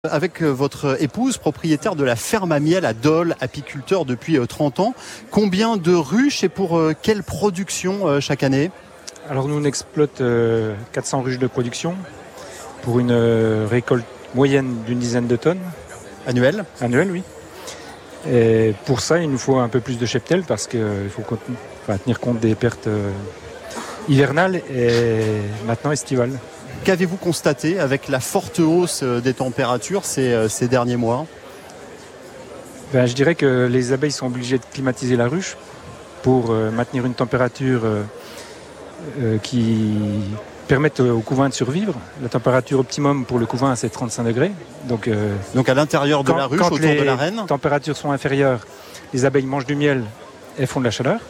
Avec votre épouse, propriétaire de la ferme à miel à Dole, apiculteur depuis 30 ans, combien de ruches et pour quelle production chaque année ? Alors nous on exploite 400 ruches de production pour une récolte moyenne d'une dizaine de tonnes. Annuelle ? Annuelle, oui. Et pour ça, il nous faut un peu plus de cheptel parce qu'il faut tenir compte des pertes hivernales et maintenant estivales. Qu'avez-vous constaté avec la forte hausse des températures ces derniers mois ? Je dirais que les abeilles sont obligées de climatiser la ruche pour maintenir une température qui permette au couvain de survivre. La température optimum pour le couvain, c'est 35 degrés. Donc à l'intérieur de la ruche, autour de la reine ? Quand les températures sont inférieures, les abeilles mangent du miel et font de la chaleur.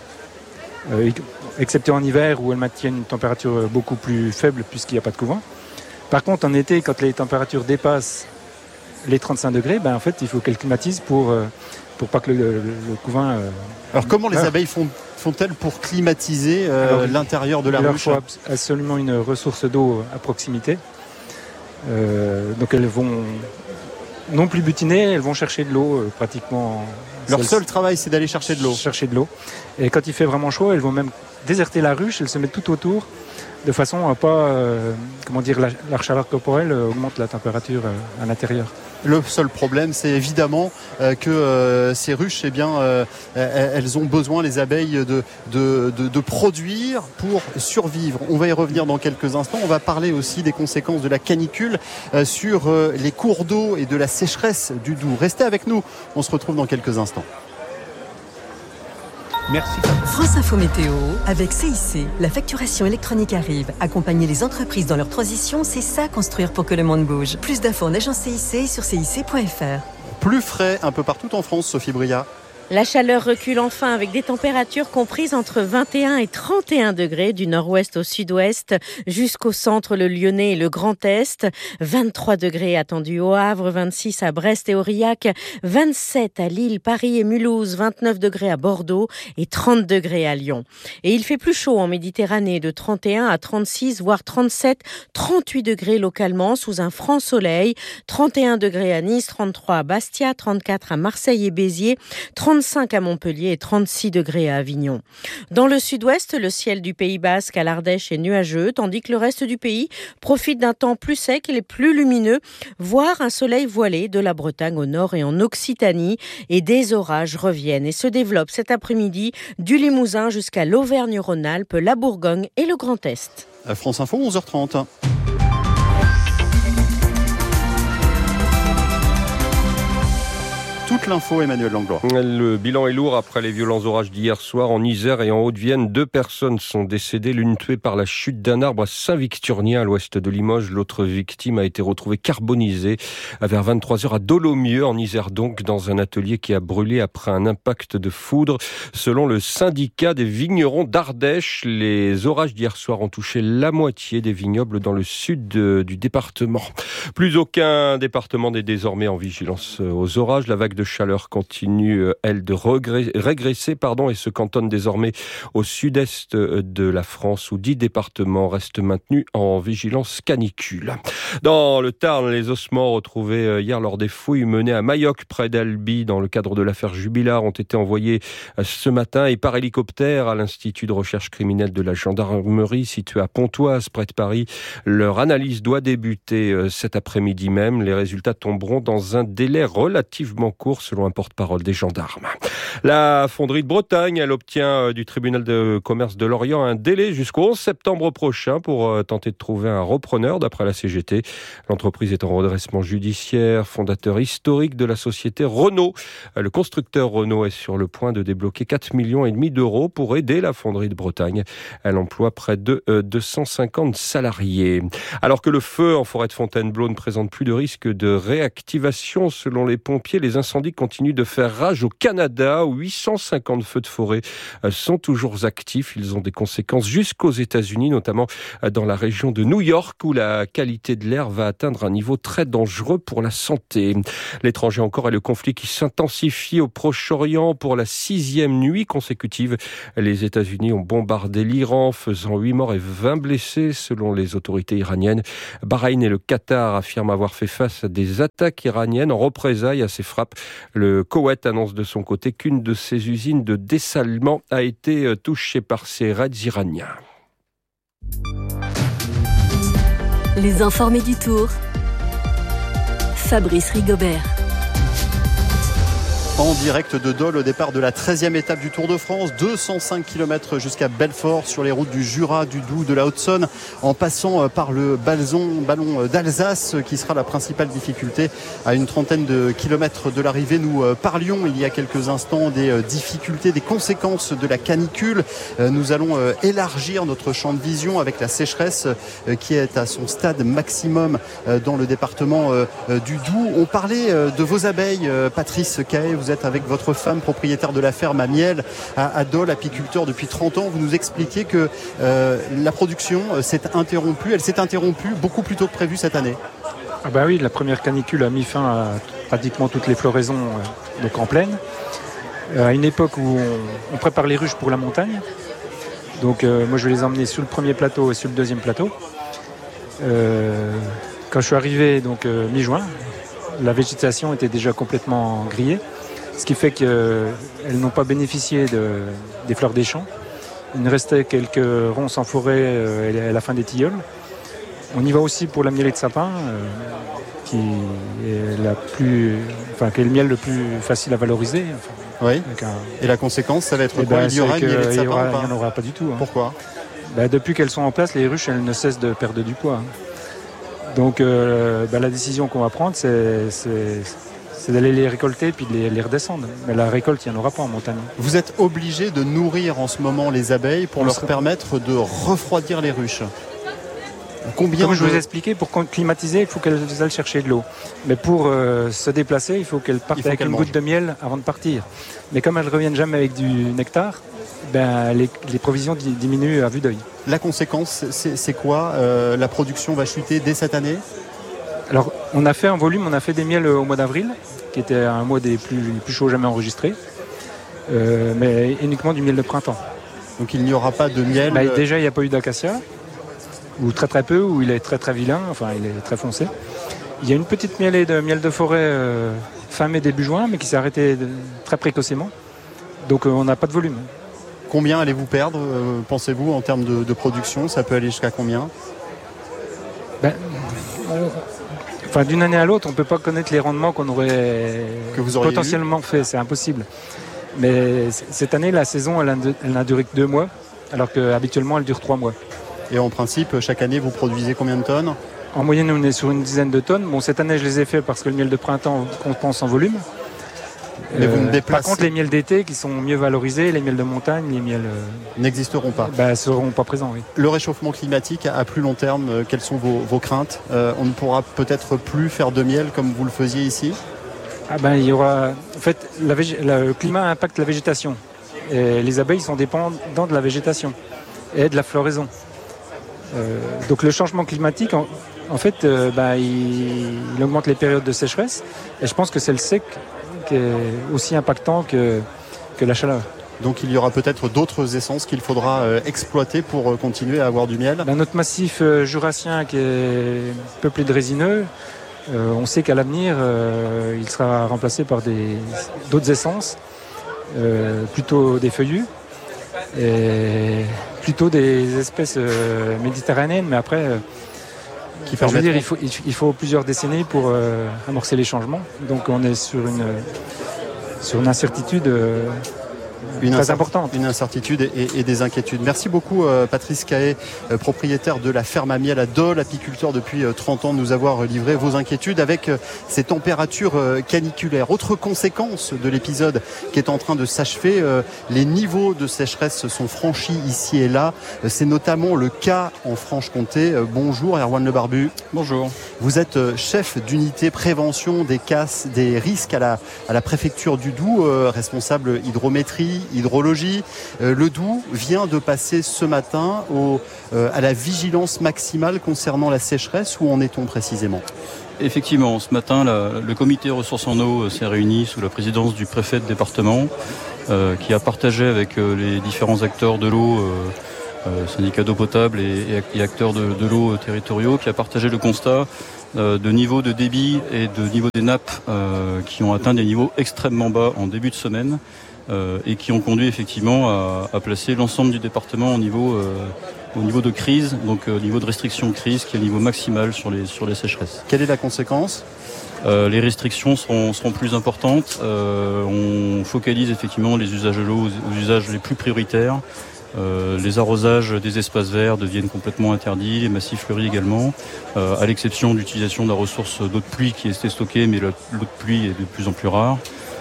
Excepté en hiver où elles maintiennent une température beaucoup plus faible puisqu'il n'y a pas de couvain. Par contre, en été, quand les températures dépassent les 35 degrés, en fait, il faut qu'elles climatisent pour pas que le couvain... Alors comment les abeilles font-elles pour climatiser l'intérieur de la ruche ? Il leur faut absolument une ressource d'eau à proximité. Donc elles vont non plus butiner, elles vont chercher de l'eau pratiquement... Leur seul travail, c'est d'aller chercher de l'eau. Et quand il fait vraiment chaud, elles vont même déserter la ruche, elles se mettent tout autour, de façon à pas, la chaleur corporelle augmente la température à l'intérieur. Le seul problème, c'est évidemment que ces ruches, elles ont besoin, les abeilles, de produire pour survivre. On va y revenir dans quelques instants. On va parler aussi des conséquences de la canicule sur les cours d'eau et de la sécheresse du Doubs. Restez avec nous, on se retrouve dans quelques instants. Merci. France Info Météo avec CIC. La facturation électronique arrive. Accompagner les entreprises dans leur transition, c'est ça construire pour que le monde bouge. Plus d'infos en agence CIC sur cic.fr. Plus frais un peu partout en France, Sophie Bria. La chaleur recule enfin avec des températures comprises entre 21 et 31 degrés du nord-ouest au sud-ouest jusqu'au centre, le Lyonnais et le Grand Est. 23 degrés attendus au Havre, 26 à Brest et Aurillac, 27 à Lille, Paris et Mulhouse, 29 degrés à Bordeaux et 30 degrés à Lyon. Et il fait plus chaud en Méditerranée de 31 à 36 voire 37, 38 degrés localement sous un franc soleil. 31 degrés à Nice, 33 à Bastia, 34 à Marseille et Béziers, 35 à Montpellier et 36 degrés à Avignon. Dans le sud-ouest, le ciel du Pays Basque à l'Ardèche est nuageux, tandis que le reste du pays profite d'un temps plus sec et plus lumineux, voire un soleil voilé de la Bretagne au nord et en Occitanie. Et des orages reviennent et se développent cet après-midi du Limousin jusqu'à l'Auvergne-Rhône-Alpes, la Bourgogne et le Grand Est. France Info, 11h30. Toute l'info, Emmanuel Langlois. Le bilan est lourd après les violents orages d'hier soir en Isère et en Haute-Vienne. 2 personnes sont décédées, l'une tuée par la chute d'un arbre à Saint-Victurnien à l'ouest de Limoges. L'autre victime a été retrouvée carbonisée vers 23h à Dolomieu en Isère, donc dans un atelier qui a brûlé après un impact de foudre. Selon le syndicat des vignerons d'Ardèche, les orages d'hier soir ont touché la moitié des vignobles dans le sud du département. Plus aucun département n'est désormais en vigilance aux orages. La vague de chaleur continue, elle, de régresser et se cantonne désormais au sud-est de la France où 10 départements restent maintenus en vigilance canicule. Dans le Tarn, les ossements retrouvés hier lors des fouilles menées à Mayoc, près d'Albi, dans le cadre de l'affaire Jubilard, ont été envoyés ce matin et par hélicoptère à l'Institut de recherche criminelle de la gendarmerie situé à Pontoise, près de Paris. Leur analyse doit débuter cet après-midi même. Les résultats tomberont dans un délai relativement court, selon un porte-parole des gendarmes. La fonderie de Bretagne, elle obtient du tribunal de commerce de Lorient un délai jusqu'au 11 septembre prochain pour tenter de trouver un repreneur, d'après la CGT. L'entreprise est en redressement judiciaire, fondateur historique de la société Renault. Le constructeur Renault est sur le point de débloquer 4,5 millions d'euros pour aider la fonderie de Bretagne. Elle emploie près de 250 salariés. Alors que le feu en forêt de Fontainebleau ne présente plus de risque de réactivation selon les pompiers, les incendies conflit continue de faire rage au Canada, où 850 feux de forêt sont toujours actifs. Ils ont des conséquences jusqu'aux États-Unis, notamment dans la région de New York, où la qualité de l'air va atteindre un niveau très dangereux pour la santé. L'étranger encore est le conflit qui s'intensifie au Proche-Orient pour la 6e nuit consécutive. Les États-Unis ont bombardé l'Iran, faisant 8 morts et 20 blessés selon les autorités iraniennes. Bahreïn et le Qatar affirment avoir fait face à des attaques iraniennes en représailles à ces frappes. Le Koweït annonce de son côté qu'une de ses usines de dessalement a été touchée par ces raids iraniens. Les informés du Tour. Fabrice Rigobert. En direct de Dole au départ de la 13e étape du Tour de France, 205 km jusqu'à Belfort sur les routes du Jura, du Doubs, de la Haute-Saône, en passant par le ballon d'Alsace qui sera la principale difficulté à une trentaine de kilomètres de l'arrivée. Nous parlions il y a quelques instants des difficultés, des conséquences de la canicule. Nous allons élargir notre champ de vision avec la sécheresse qui est à son stade maximum dans le département du Doubs. On parlait de vos abeilles, Patrice Cahet. Vous êtes avec votre femme, propriétaire de la ferme à Miel, à Dole, apiculteur depuis 30 ans. Vous nous expliquez que la production s'est interrompue. Elle s'est interrompue beaucoup plus tôt que prévu cette année. Ah bah oui, la première canicule a mis fin à pratiquement toutes les floraisons donc en plaine. À une époque où on prépare les ruches pour la montagne. Donc moi je vais les emmener sur le premier plateau et sur le deuxième plateau. Quand je suis arrivé donc mi-juin, la végétation était déjà complètement grillée. Ce qui fait qu'elles n'ont pas bénéficié des fleurs des champs. Il nous restait quelques ronces en forêt à la fin des tilleuls. On y va aussi pour la mielée de sapin, qui est qui est le miel le plus facile à valoriser. Oui. Et la conséquence, ça va être quoi? Il y aura une mielée de sapin? Il n'y en aura pas du tout. Pourquoi? Depuis qu'elles sont en place, les ruches elles ne cessent de perdre du poids. Donc la décision qu'on va prendre, c'est d'aller les récolter puis de les redescendre. Mais la récolte, il n'y en aura pas en montagne. Vous êtes obligé de nourrir en ce moment les abeilles pour leur permettre de refroidir les ruches. Comme je vous ai expliqué, pour climatiser, il faut qu'elles aillent chercher de l'eau. Mais pour se déplacer, il faut qu'elles partent avec une goutte de miel avant de partir. Mais comme elles ne reviennent jamais avec du nectar, les provisions diminuent à vue d'œil. La conséquence, c'est quoi? La production va chuter dès cette année? Alors, on a fait des miels au mois d'avril, qui était un mois des plus chauds jamais enregistrés, mais uniquement du miel de printemps. Donc il n'y aura pas de miel? Déjà, il n'y a pas eu d'acacia, ou très très peu, ou il est très très vilain, il est très foncé. Il y a une petite mielée de miel de forêt fin mai, début juin, mais qui s'est arrêtée très précocement. Donc on n'a pas de volume. Combien allez-vous perdre, pensez-vous, en termes de production? Ça peut aller jusqu'à combien? D'une année à l'autre, on ne peut pas connaître les rendements qu'on aurait potentiellement fait, c'est impossible. Mais cette année, la saison, elle n'a duré que 2 mois, alors qu'habituellement, elle dure 3 mois. Et en principe, chaque année, vous produisez combien de tonnes? En moyenne, on est sur une dizaine de tonnes. Bon, cette année, je les ai fait parce que le miel de printemps compense en volume. Mais vous me déplacez... Par contre, les miels d'été qui sont mieux valorisés, les miels de montagne, les miels... n'existeront pas. Seront pas présents, oui. Le réchauffement climatique, à plus long terme, quelles sont vos craintes? On ne pourra peut-être plus faire de miel comme vous le faisiez ici? Il y aura... En fait, le climat impacte la végétation. Et les abeilles sont dépendants de la végétation et de la floraison. Donc le changement climatique, en fait, il augmente les périodes de sécheresse. Et je pense que c'est le sec qui est aussi impactant que la chaleur. Donc il y aura peut-être d'autres essences qu'il faudra exploiter pour continuer à avoir du miel? Notre massif jurassien qui est peuplé de résineux, on sait qu'à l'avenir, il sera remplacé par d'autres essences, plutôt des feuillus, et plutôt des espèces méditerranéennes, mais après... il faut plusieurs décennies pour amorcer les changements. Donc on est sur une incertitude très importante. Une incertitude et des inquiétudes. Merci beaucoup Patrice Cahet, propriétaire de la ferme à miel à Dole, apiculteur depuis 30 ans, de nous avoir livré vos inquiétudes avec ces températures caniculaires. Autre conséquence de l'épisode qui est en train de s'achever, les niveaux de sécheresse sont franchis ici et là. C'est notamment le cas en Franche-Comté. Bonjour Erwan Le Barbu. Bonjour. Vous êtes chef d'unité prévention des risques à la préfecture du Doubs, responsable hydrométrie, hydrologie. Le Doubs vient de passer ce matin à la vigilance maximale concernant la sécheresse. Où en est-on précisément ? Effectivement, ce matin, le comité ressources en eau s'est réuni sous la présidence du préfet de département qui a partagé avec les différents acteurs de l'eau, syndicats d'eau potable et acteurs de l'eau territoriaux, qui a partagé le constat de niveau de débit et de niveau des nappes qui ont atteint des niveaux extrêmement bas en début de semaine et qui ont conduit effectivement à placer l'ensemble du département au niveau de crise, donc au niveau de restriction de crise qui est au niveau maximal sur les sécheresses. Quelle est la conséquence ? Les restrictions seront plus importantes. On focalise effectivement les usages de l'eau aux usages les plus prioritaires. Les arrosages des espaces verts deviennent complètement interdits, les massifs fleuris également, à l'exception d'utilisation de la ressource d'eau de pluie qui était stockée, mais l'eau de pluie est de plus en plus rare.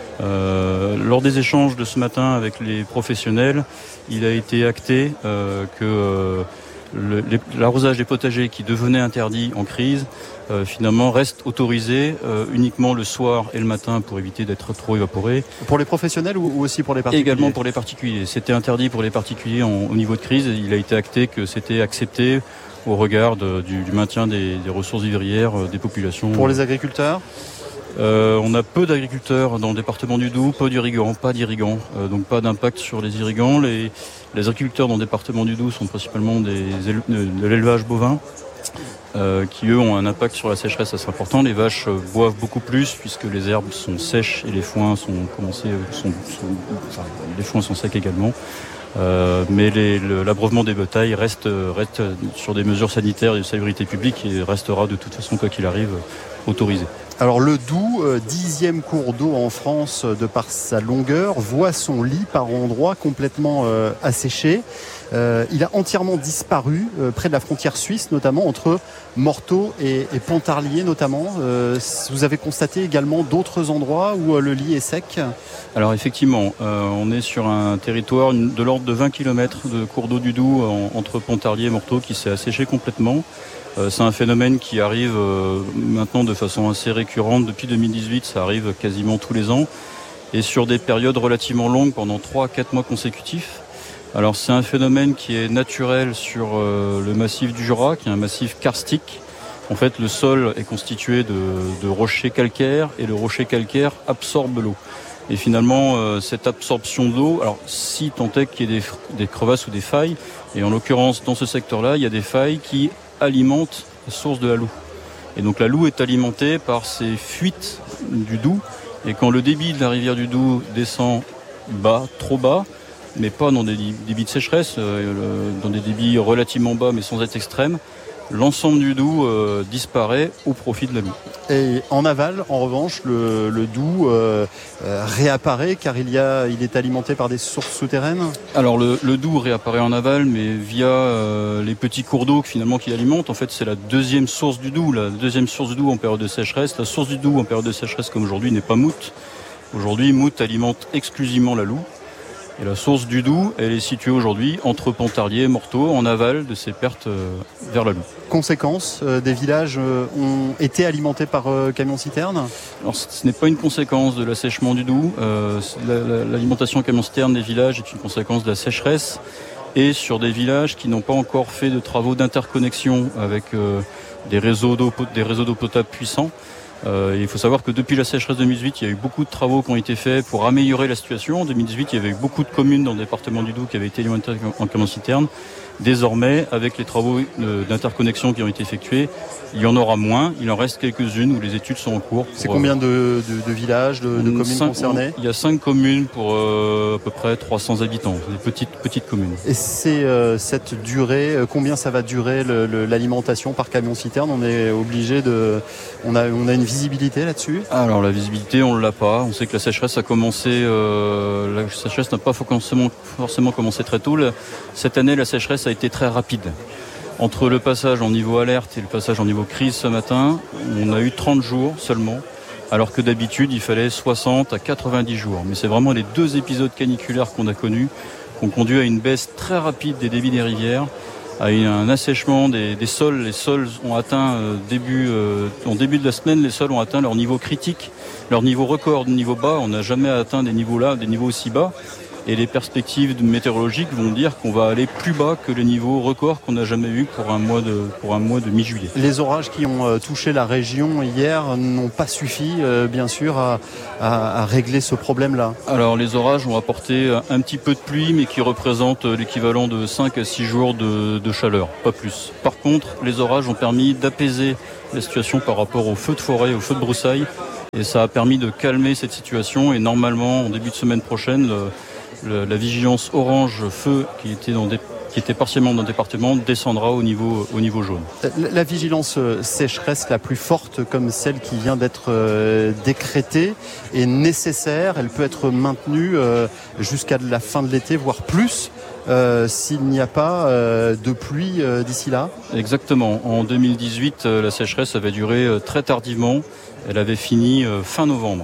Lors des échanges de ce matin avec les professionnels, il a été acté que l'arrosage des potagers qui devenait interdit en crise, finalement reste autorisé uniquement le soir et le matin pour éviter d'être trop évaporé. Pour les professionnels ou aussi pour les particuliers ? Également pour les particuliers. C'était interdit pour les particuliers au niveau de crise. Il a été acté que c'était accepté au regard du maintien des ressources vivrières des populations. Pour les agriculteurs ? On a peu d'agriculteurs dans le département du Doubs, peu d'irrigants, pas d'irrigants, donc pas d'impact sur les irrigants. Les agriculteurs dans le département du Doubs sont principalement de l'élevage bovin, qui eux ont un impact sur la sécheresse assez important. Les vaches boivent beaucoup plus puisque les herbes sont sèches et les foins les foins sont secs également. Mais l'abreuvement des bétails reste sur des mesures sanitaires et de salubrité publique et restera de toute façon, quoi qu'il arrive, autorisé. Alors le Doubs, 10e cours d'eau en France de par sa longueur, voit son lit par endroits complètement asséché. Il a entièrement disparu près de la frontière suisse, notamment entre Morteau et Pontarlier notamment. Vous avez constaté également d'autres endroits où le lit est sec ? Alors effectivement, on est sur un territoire de l'ordre de 20 km de cours d'eau du Doubs entre Pontarlier et Morteau qui s'est asséché complètement. C'est un phénomène qui arrive maintenant de façon assez récurrente. Depuis 2018, ça arrive quasiment tous les ans et sur des périodes relativement longues pendant 3 à 4 mois consécutifs. Alors c'est un phénomène qui est naturel sur le massif du Jura, qui est un massif karstique. En fait, le sol est constitué de rochers calcaires et le rocher calcaire absorbe l'eau. Et finalement, cette absorption d'eau, alors si tant est qu'il y ait des crevasses ou des failles, et en l'occurrence dans ce secteur-là, il y a des failles qui alimentent la source de la Loue. Et donc la Loue est alimentée par ces fuites du Doubs. Et quand le débit de la rivière du Doubs descend bas, trop bas, mais pas dans des débits de sécheresse, dans des débits relativement bas mais sans être extrêmes, l'ensemble du Doubs disparaît au profit de la Loue. Et en aval, en revanche, le Doubs réapparaît car il est alimenté par des sources souterraines. Alors le Doubs réapparaît en aval, mais via les petits cours d'eau finalement qui alimentent. En fait, c'est la deuxième source du Doubs, la deuxième source du Doubs en période de sécheresse. La source du Doubs en période de sécheresse comme aujourd'hui n'est pas Mout. Aujourd'hui, Mout alimente exclusivement la Loue. Et la source du Doubs, elle est située aujourd'hui entre Pontarlier et Morteau, en aval de ces pertes vers la Loue. Conséquence, des villages ont été alimentés par camions-citernes ? Alors ce n'est pas une conséquence de l'assèchement du Doubs. L'alimentation camion-citerne des villages est une conséquence de la sécheresse. Et sur des villages qui n'ont pas encore fait de travaux d'interconnexion avec des réseaux d'eau potable puissants. Il faut savoir que depuis la sécheresse 2018, il y a eu beaucoup de travaux qui ont été faits pour améliorer la situation. En 2018, il y avait eu beaucoup de communes dans le département du Doubs qui avaient été alimentées en camion-citerne. Désormais, avec les travaux d'interconnexion qui ont été effectués, il y en aura moins. Il en reste quelques-unes où les études sont en cours. C'est combien de villages, de communes concernées ? Il y a 5 communes pour à peu près 300 habitants, des petites communes. Et c'est cette durée, combien ça va durer l'alimentation par camion-citerne ? On est obligé on a une visibilité là-dessus ? Alors la visibilité, on ne l'a pas. On sait que la sécheresse a commencé. La sécheresse n'a pas forcément commencé très tôt. Cette année, la sécheresse a été très rapide. Entre le passage en niveau alerte et le passage en niveau crise ce matin, on a eu 30 jours seulement, alors que d'habitude, il fallait 60 à 90 jours. Mais c'est vraiment les 2 épisodes caniculaires qu'on a connus, qui ont conduit à une baisse très rapide des débits des rivières, à un assèchement des sols. Les sols ont atteint, en début de la semaine, les sols ont atteint leur niveau critique, leur niveau record de niveau bas. On n'a jamais atteint des niveaux aussi bas. Et les perspectives météorologiques vont dire qu'on va aller plus bas que les niveaux records qu'on n'a jamais eu pour un mois de mi-juillet. Les orages qui ont touché la région hier n'ont pas suffi, bien sûr, à régler ce problème-là. Alors les orages ont apporté un petit peu de pluie, mais qui représente l'équivalent de 5 à 6 jours de chaleur, pas plus. Par contre, les orages ont permis d'apaiser la situation par rapport aux feux de forêt, aux feux de broussailles. Et ça a permis de calmer cette situation. Et normalement, en début de semaine prochaine, la vigilance orange feu qui était partiellement dans le département descendra au niveau jaune. La vigilance sécheresse la plus forte, comme celle qui vient d'être décrétée, est nécessaire. Elle peut être maintenue jusqu'à la fin de l'été, voire plus, s'il n'y a pas de pluie d'ici là. Exactement. En 2018, la sécheresse avait duré très tardivement. Elle avait fini fin novembre.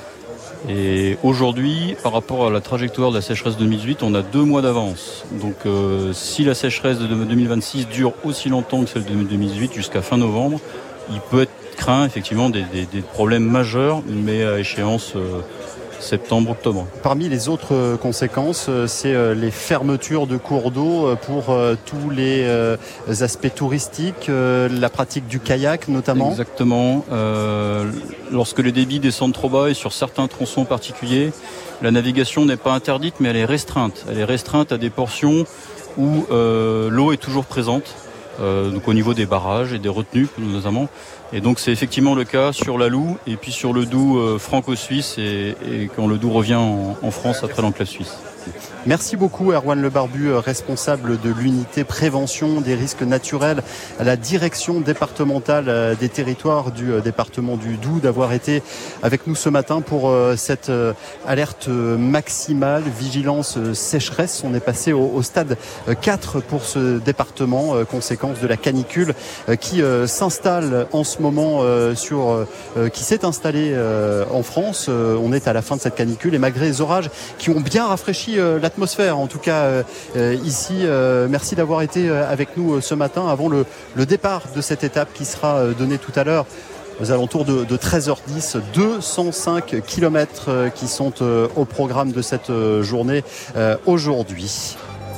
Et aujourd'hui, par rapport à la trajectoire de la sécheresse 2018, on a 2 mois d'avance. Donc si la sécheresse de 2026 dure aussi longtemps que celle de 2018, jusqu'à fin novembre, il peut être craint effectivement des problèmes majeurs, mais à échéance septembre-octobre. Parmi les autres conséquences, c'est les fermetures de cours d'eau pour tous les aspects touristiques, la pratique du kayak notamment. Exactement. Lorsque les débits descendent trop bas et sur certains tronçons particuliers, la navigation n'est pas interdite, mais elle est restreinte. Elle est restreinte à des portions où l'eau est toujours présente. Donc au niveau des barrages et des retenues notamment. Et donc c'est effectivement le cas sur la Loue et puis sur le Doubs franco-suisse et quand le Doubs revient en France après l'enclave suisse. Merci beaucoup Erwan Le Barbu, responsable de l'unité prévention des risques naturels à la direction départementale des territoires du département du Doubs, d'avoir été avec nous ce matin pour cette alerte maximale, vigilance sécheresse. On est passé au stade 4 pour ce département, conséquence de la canicule qui s'installe en ce moment qui s'est installée en France. On est à la fin de cette canicule et malgré les orages qui ont bien rafraîchi l'atmosphère, en tout cas ici. Merci d'avoir été avec nous ce matin avant le départ de cette étape qui sera donnée tout à l'heure aux alentours de 13h10. 205 km qui sont au programme de cette journée aujourd'hui.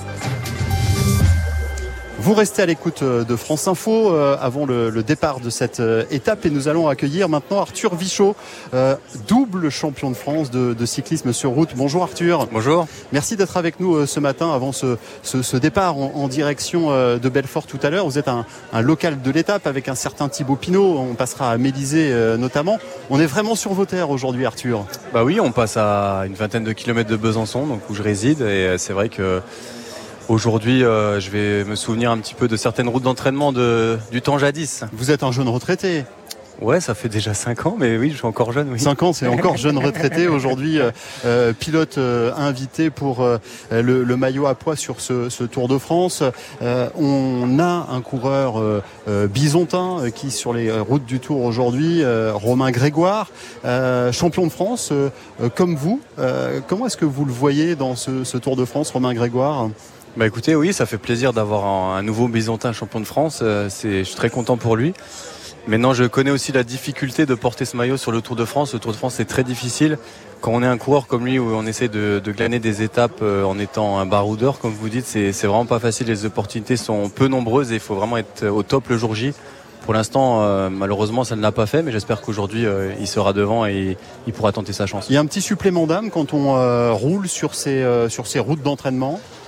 Vous restez à l'écoute de France Info avant le départ de cette étape et nous allons accueillir maintenant Arthur Vichot, double champion de France de cyclisme sur route. Bonjour Arthur. Bonjour. Merci d'être avec nous ce matin avant ce départ en direction de Belfort tout à l'heure. Vous êtes un local de l'étape avec un certain Thibaut Pinot. On passera à Mélisée notamment. On est vraiment sur vos terres aujourd'hui Arthur. Bah oui, on passe à une vingtaine de kilomètres de Besançon, donc où je réside, et c'est vrai que aujourd'hui, je vais me souvenir un petit peu de certaines routes d'entraînement du temps jadis. Vous êtes un jeune retraité. Ouais, ça fait déjà 5 ans, mais oui, je suis encore jeune. Oui. 5 ans, c'est encore jeune retraité. Aujourd'hui, pilote invité pour le maillot à pois sur ce Tour de France. On a un coureur bisontin qui, sur les routes du Tour aujourd'hui, Romain Grégoire, champion de France, comme vous. Comment est-ce que vous le voyez dans ce Tour de France, Romain Grégoire ? Bah écoutez, oui, ça fait plaisir d'avoir un nouveau bisontin champion de France. Je suis très content pour lui. Maintenant, je connais aussi la difficulté de porter ce maillot sur le Tour de France. Le Tour de France, c'est très difficile. Quand on est un coureur comme lui, où on essaie de glaner des étapes en étant un baroudeur, comme vous dites, c'est vraiment pas facile. Les opportunités sont peu nombreuses et il faut vraiment être au top le jour J. Pour l'instant, malheureusement, ça ne l'a pas fait, mais j'espère qu'aujourd'hui, il sera devant et il pourra tenter sa chance. Il y a un petit supplément d'âme quand on roule sur ces routes d'entraînement.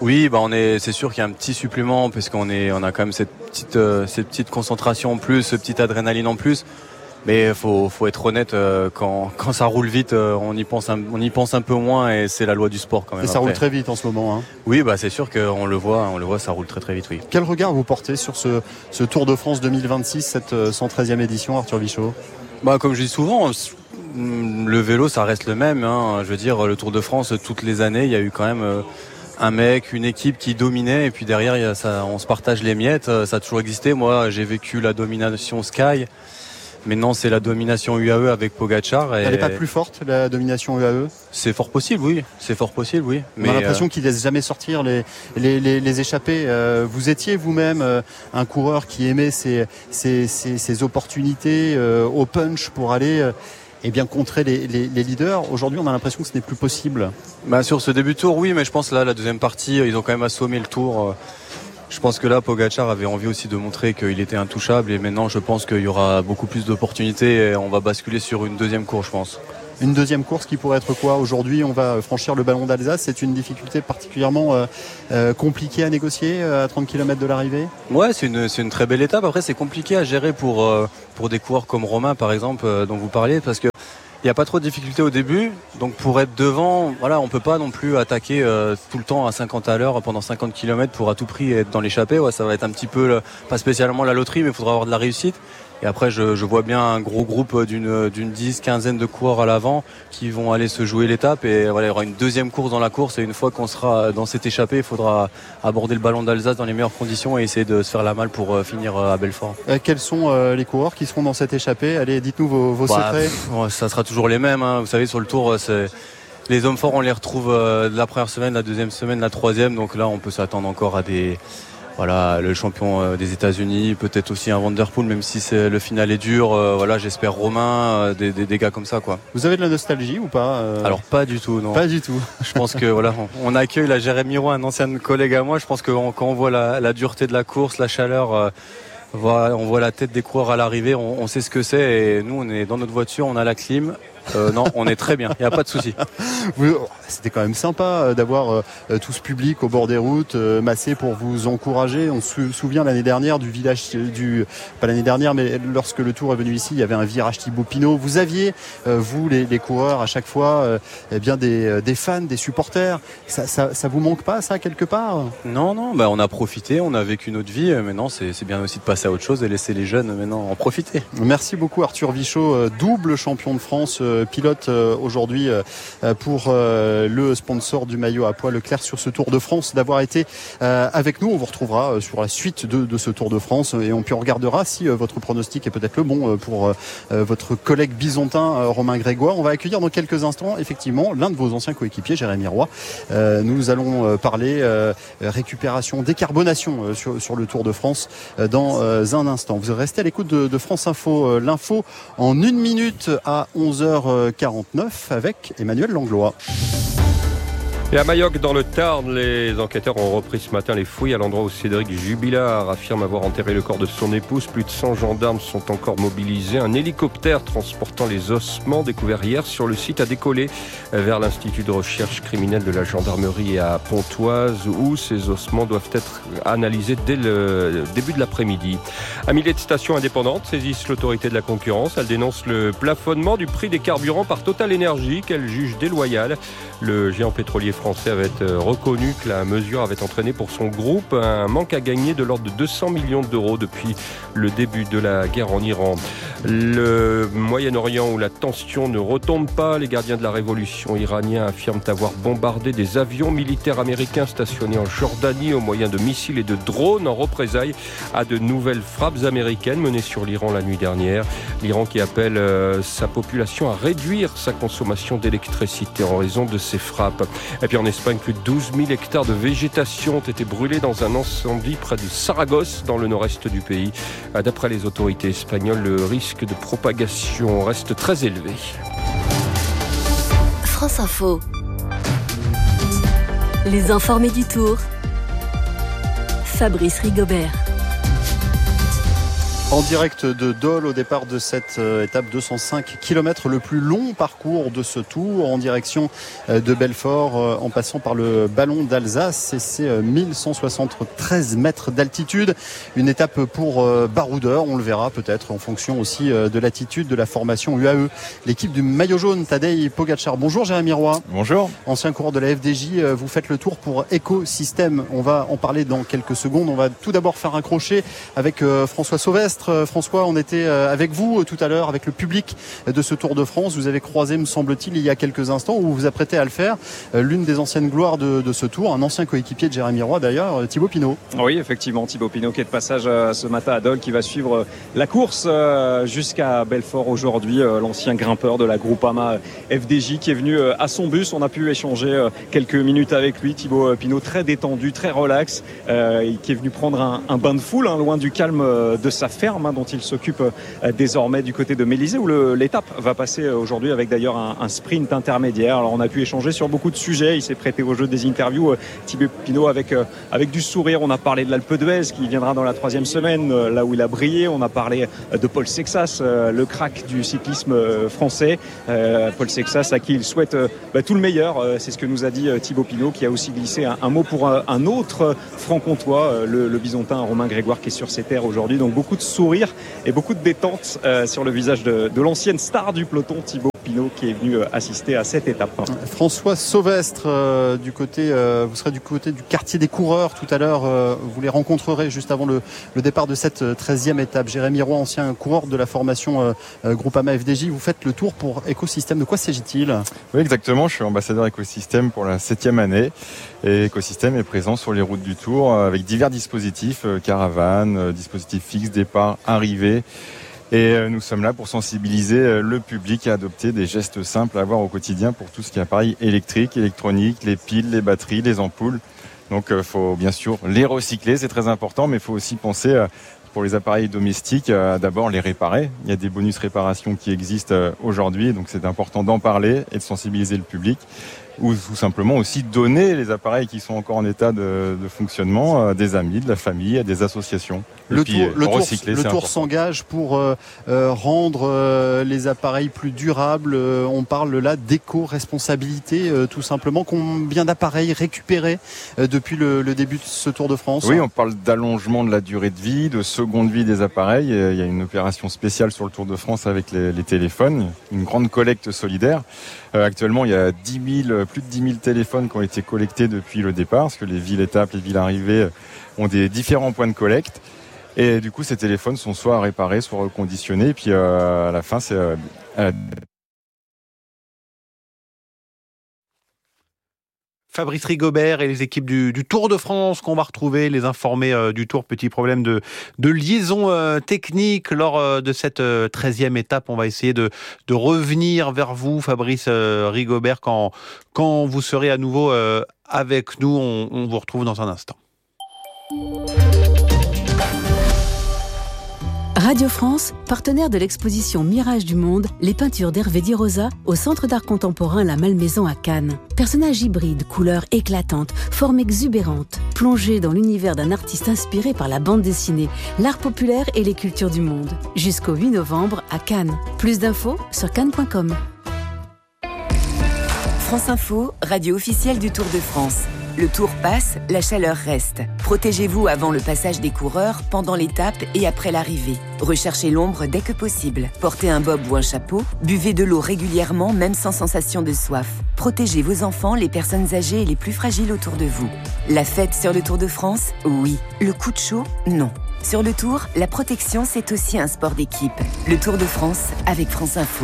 Oui, c'est sûr qu'il y a un petit supplément parce on a quand même cette petite concentration en plus, cette petite adrénaline en plus. Mais faut être honnête, quand ça roule vite, on y pense un peu moins et c'est la loi du sport quand même. Et ça roule très vite en ce moment. Hein. Oui, c'est sûr qu'on le voit, ça roule très très vite, oui. Quel regard vous portez sur ce Tour de France 2026, cette 113e édition, Arthur Vichot ? Comme je dis souvent, le vélo ça reste le même. Hein. Je veux dire, le Tour de France, toutes les années, il y a eu quand même un mec, une équipe qui dominait et puis derrière on se partage les miettes. Ça a toujours existé. Moi, j'ai vécu la domination Sky. Maintenant, c'est la domination UAE avec Pogacar. Elle n'est pas plus forte, la domination UAE ? C'est fort possible, oui. On a l'impression qu'ils ne laissent jamais sortir les échappées. Vous étiez vous-même un coureur qui aimait ces opportunités au punch pour aller contrer les leaders. Aujourd'hui, on a l'impression que ce n'est plus possible. Sur ce début de tour, oui, mais je pense là, la deuxième partie, ils ont quand même assommé le tour. Je pense que là, Pogacar avait envie aussi de montrer qu'il était intouchable et maintenant, je pense qu'il y aura beaucoup plus d'opportunités et on va basculer sur une deuxième course, je pense. Une deuxième course qui pourrait être quoi ? Aujourd'hui, on va franchir le ballon d'Alsace. C'est une difficulté particulièrement compliquée à négocier à 30 km de l'arrivée ? Ouais, c'est une très belle étape. Après, c'est compliqué à gérer pour des coureurs comme Romain, par exemple, dont vous parliez, parce que il n'y a pas trop de difficultés au début, donc pour être devant, on peut pas non plus attaquer tout le temps à 50 à l'heure pendant 50 km pour à tout prix être dans l'échappée. Ouais, ça va être un petit peu, pas spécialement la loterie, mais il faudra avoir de la réussite. Et après, je vois bien un gros groupe d'une 10-15 de coureurs à l'avant qui vont aller se jouer l'étape. Et il y aura une deuxième course dans la course. Et une fois qu'on sera dans cette échappée, il faudra aborder le ballon d'Alsace dans les meilleures conditions et essayer de se faire la malle pour finir à Belfort. Quels sont les coureurs qui seront dans cette échappée ? Allez, dites-nous vos secrets. Ça sera toujours les mêmes. Hein. Vous savez, sur le Tour, les hommes forts, on les retrouve la première semaine, la deuxième semaine, la troisième. Donc là, on peut s'attendre encore à le champion des États-Unis, peut-être aussi un Van Der Poel, même si le final est dur. J'espère Romain, des gars comme ça, quoi. Vous avez de la nostalgie ou pas Alors pas du tout, non. Pas du tout. Je pense que on accueille la Jérémy Roy, un ancien collègue à moi. Je pense que quand on voit la dureté de la course, la chaleur. On voit la tête des coureurs à l'arrivée, on sait ce que c'est et nous on est dans notre voiture, on a la clim. Non, on est très bien, il n'y a pas de souci. C'était quand même sympa d'avoir tout ce public au bord des routes massé pour vous encourager. On se souvient l'année dernière du village pas l'année dernière, mais lorsque le Tour est venu ici, il y avait un virage Thibaut Pinot. Vous aviez, vous les coureurs, à chaque fois des fans, des supporters. Ça vous manque pas, ça, quelque part ? Non, on a profité, on a vécu notre vie. Maintenant, c'est bien aussi de passer à autre chose et laisser les jeunes maintenant en profiter. Merci beaucoup Arthur Vichot, double champion de France, pilote aujourd'hui pour le sponsor du maillot à pois Leclerc sur ce Tour de France, d'avoir été avec nous. On vous retrouvera sur la suite de ce Tour de France et on regardera si votre pronostic est peut-être le bon pour votre collègue bisontin Romain Grégoire. On va accueillir dans quelques instants effectivement l'un de vos anciens coéquipiers, Jérémy Roy. Nous allons parler récupération, décarbonation sur le Tour de France dans un instant. Vous restez à l'écoute de France Info, l'info en 1 minute à 11h49 avec Emmanuel Langlois. Et à Mayoc, dans le Tarn, les enquêteurs ont repris ce matin les fouilles à l'endroit où Cédric Jubilard affirme avoir enterré le corps de son épouse. Plus de 100 gendarmes sont encore mobilisés. Un hélicoptère transportant les ossements découverts hier sur le site a décollé vers l'Institut de recherche criminelle de la gendarmerie à Pontoise, où ces ossements doivent être analysés dès le début de l'après-midi. Un millier de stations indépendantes saisissent l'autorité de la concurrence. Elles dénoncent le plafonnement du prix des carburants par Total Énergie, qu'elles jugent déloyal. Le géant pétrolier français avait reconnu que la mesure avait entraîné pour son groupe un manque à gagner de l'ordre de 200 millions d'euros depuis le début de la guerre en Iran. Le Moyen-Orient où la tension ne retombe pas, les gardiens de la révolution iraniens affirment avoir bombardé des avions militaires américains stationnés en Jordanie au moyen de missiles et de drones en représailles à de nouvelles frappes américaines menées sur l'Iran la nuit dernière. L'Iran qui appelle sa population à réduire sa consommation d'électricité en raison de ces frappes. Et puis en Espagne, plus de 12 000 hectares de végétation ont été brûlés dans un incendie près de Saragosse, dans le nord-est du pays. D'après les autorités espagnoles, le risque de propagation reste très élevé. France Info. Les informés du Tour. Fabrice Rigobert. En direct de Dole au départ de cette étape 205 km, le plus long parcours de ce tour en direction de Belfort en passant par le Ballon d'Alsace et c'est 1173 mètres d'altitude. Une étape pour baroudeur, on le verra peut-être en fonction aussi de l'attitude de la formation UAE. L'équipe du maillot jaune, Tadej Pogačar. Bonjour Jérémy Roy. Bonjour. Ancien coureur de la FDJ, vous faites le tour pour Ecosystème. On va en parler dans quelques secondes. On va tout d'abord faire un crochet avec François Sauvestre. François, on était avec vous tout à l'heure, avec le public de ce Tour de France. Vous avez croisé, me semble-t-il, il y a quelques instants, où vous vous apprêtez à le faire, l'une des anciennes gloires de ce Tour, un ancien coéquipier de Jérémy Roy d'ailleurs, Thibaut Pinot. Oui, effectivement, Thibaut Pinot qui est de passage ce matin à Dole, qui va suivre la course jusqu'à Belfort aujourd'hui. L'ancien grimpeur de la Groupama FDJ qui est venu à son bus. On a pu échanger quelques minutes avec lui. Thibaut Pinot très détendu, très relax, qui est venu prendre un bain de foule, loin du calme de sa ferme, dont il s'occupe désormais du côté de Mélisée, où l'étape va passer aujourd'hui, avec d'ailleurs un sprint intermédiaire. Alors on a pu échanger sur beaucoup de sujets. Il s'est prêté au jeu des interviews, Thibaut Pinot, avec du sourire. On a parlé de l'Alpe d'Huez qui viendra dans la 3e semaine, là où il a brillé. On a parlé de Paul Sexas, le crack du cyclisme français. Paul Sexas, à qui il souhaite tout le meilleur. C'est ce que nous a dit Thibaut Pinot, qui a aussi glissé un mot pour un autre franc-comtois, le bisontin Romain Grégoire, qui est sur ses terres aujourd'hui. Donc beaucoup de sourire et beaucoup de détente sur le visage de l'ancienne star du peloton, Thibaut Pinot, qui est venu assister à cette étape. François Sauvestre, vous serez du côté du quartier des coureurs tout à l'heure. Vous les rencontrerez juste avant le départ de cette 13e étape. Jérémy Roy, ancien coureur de la formation Groupama FDJ, vous faites le tour pour Ecosystème. De quoi s'agit-il ? Oui, exactement. Je suis ambassadeur Ecosystème pour la 7e année. Et Ecosystème est présent sur les routes du Tour avec divers dispositifs, caravanes, dispositifs fixes, départ, arrivée. Et nous sommes là pour sensibiliser le public à adopter des gestes simples à avoir au quotidien pour tout ce qui est appareil électrique, électronique, les piles, les batteries, les ampoules. Donc il faut bien sûr les recycler, c'est très important, mais il faut aussi penser pour les appareils domestiques à d'abord les réparer. Il y a des bonus réparations qui existent aujourd'hui, donc c'est important d'en parler et de sensibiliser le public. Ou tout simplement aussi donner les appareils qui sont encore en état de fonctionnement à des amis, de la famille, à des associations. Le tour s'engage pour rendre les appareils plus durables. On parle là d'éco-responsabilité, tout simplement. Combien d'appareils récupérés depuis le début de ce Tour de France ? Oui, on parle d'allongement de la durée de vie, de seconde vie des appareils. Il y a une opération spéciale sur le Tour de France avec les téléphones, une grande collecte solidaire. Actuellement, il y a plus de 10 000 téléphones qui ont été collectés depuis le départ, parce que les villes étapes, les villes arrivées ont des différents points de collecte. Et du coup, ces téléphones sont soit réparés, soit reconditionnés. Et puis à la fin, c'est Fabrice Rigobert et les équipes du Tour de France qu'on va retrouver, les informer du Tour. Petit problème de liaison technique lors de cette 13e étape. On va essayer de revenir vers vous, Fabrice Rigobert, quand vous serez à nouveau avec nous. On vous retrouve dans un instant. Radio France, partenaire de l'exposition Mirage du Monde, les peintures d'Hervé Di Rosa au Centre d'art contemporain La Malmaison à Cannes. Personnages hybrides, couleurs éclatantes, formes exubérantes, plongés dans l'univers d'un artiste inspiré par la bande dessinée, l'art populaire et les cultures du monde. Jusqu'au 8 novembre à Cannes. Plus d'infos sur cannes.com. France Info, radio officielle du Tour de France. Le Tour passe, la chaleur reste. Protégez-vous avant le passage des coureurs, pendant l'étape et après l'arrivée. Recherchez l'ombre dès que possible. Portez un bob ou un chapeau. Buvez de l'eau régulièrement, même sans sensation de soif. Protégez vos enfants, les personnes âgées et les plus fragiles autour de vous. La fête sur le Tour de France ? Oui. Le coup de chaud ? Non. Sur le Tour, la protection, c'est aussi un sport d'équipe. Le Tour de France avec France Info.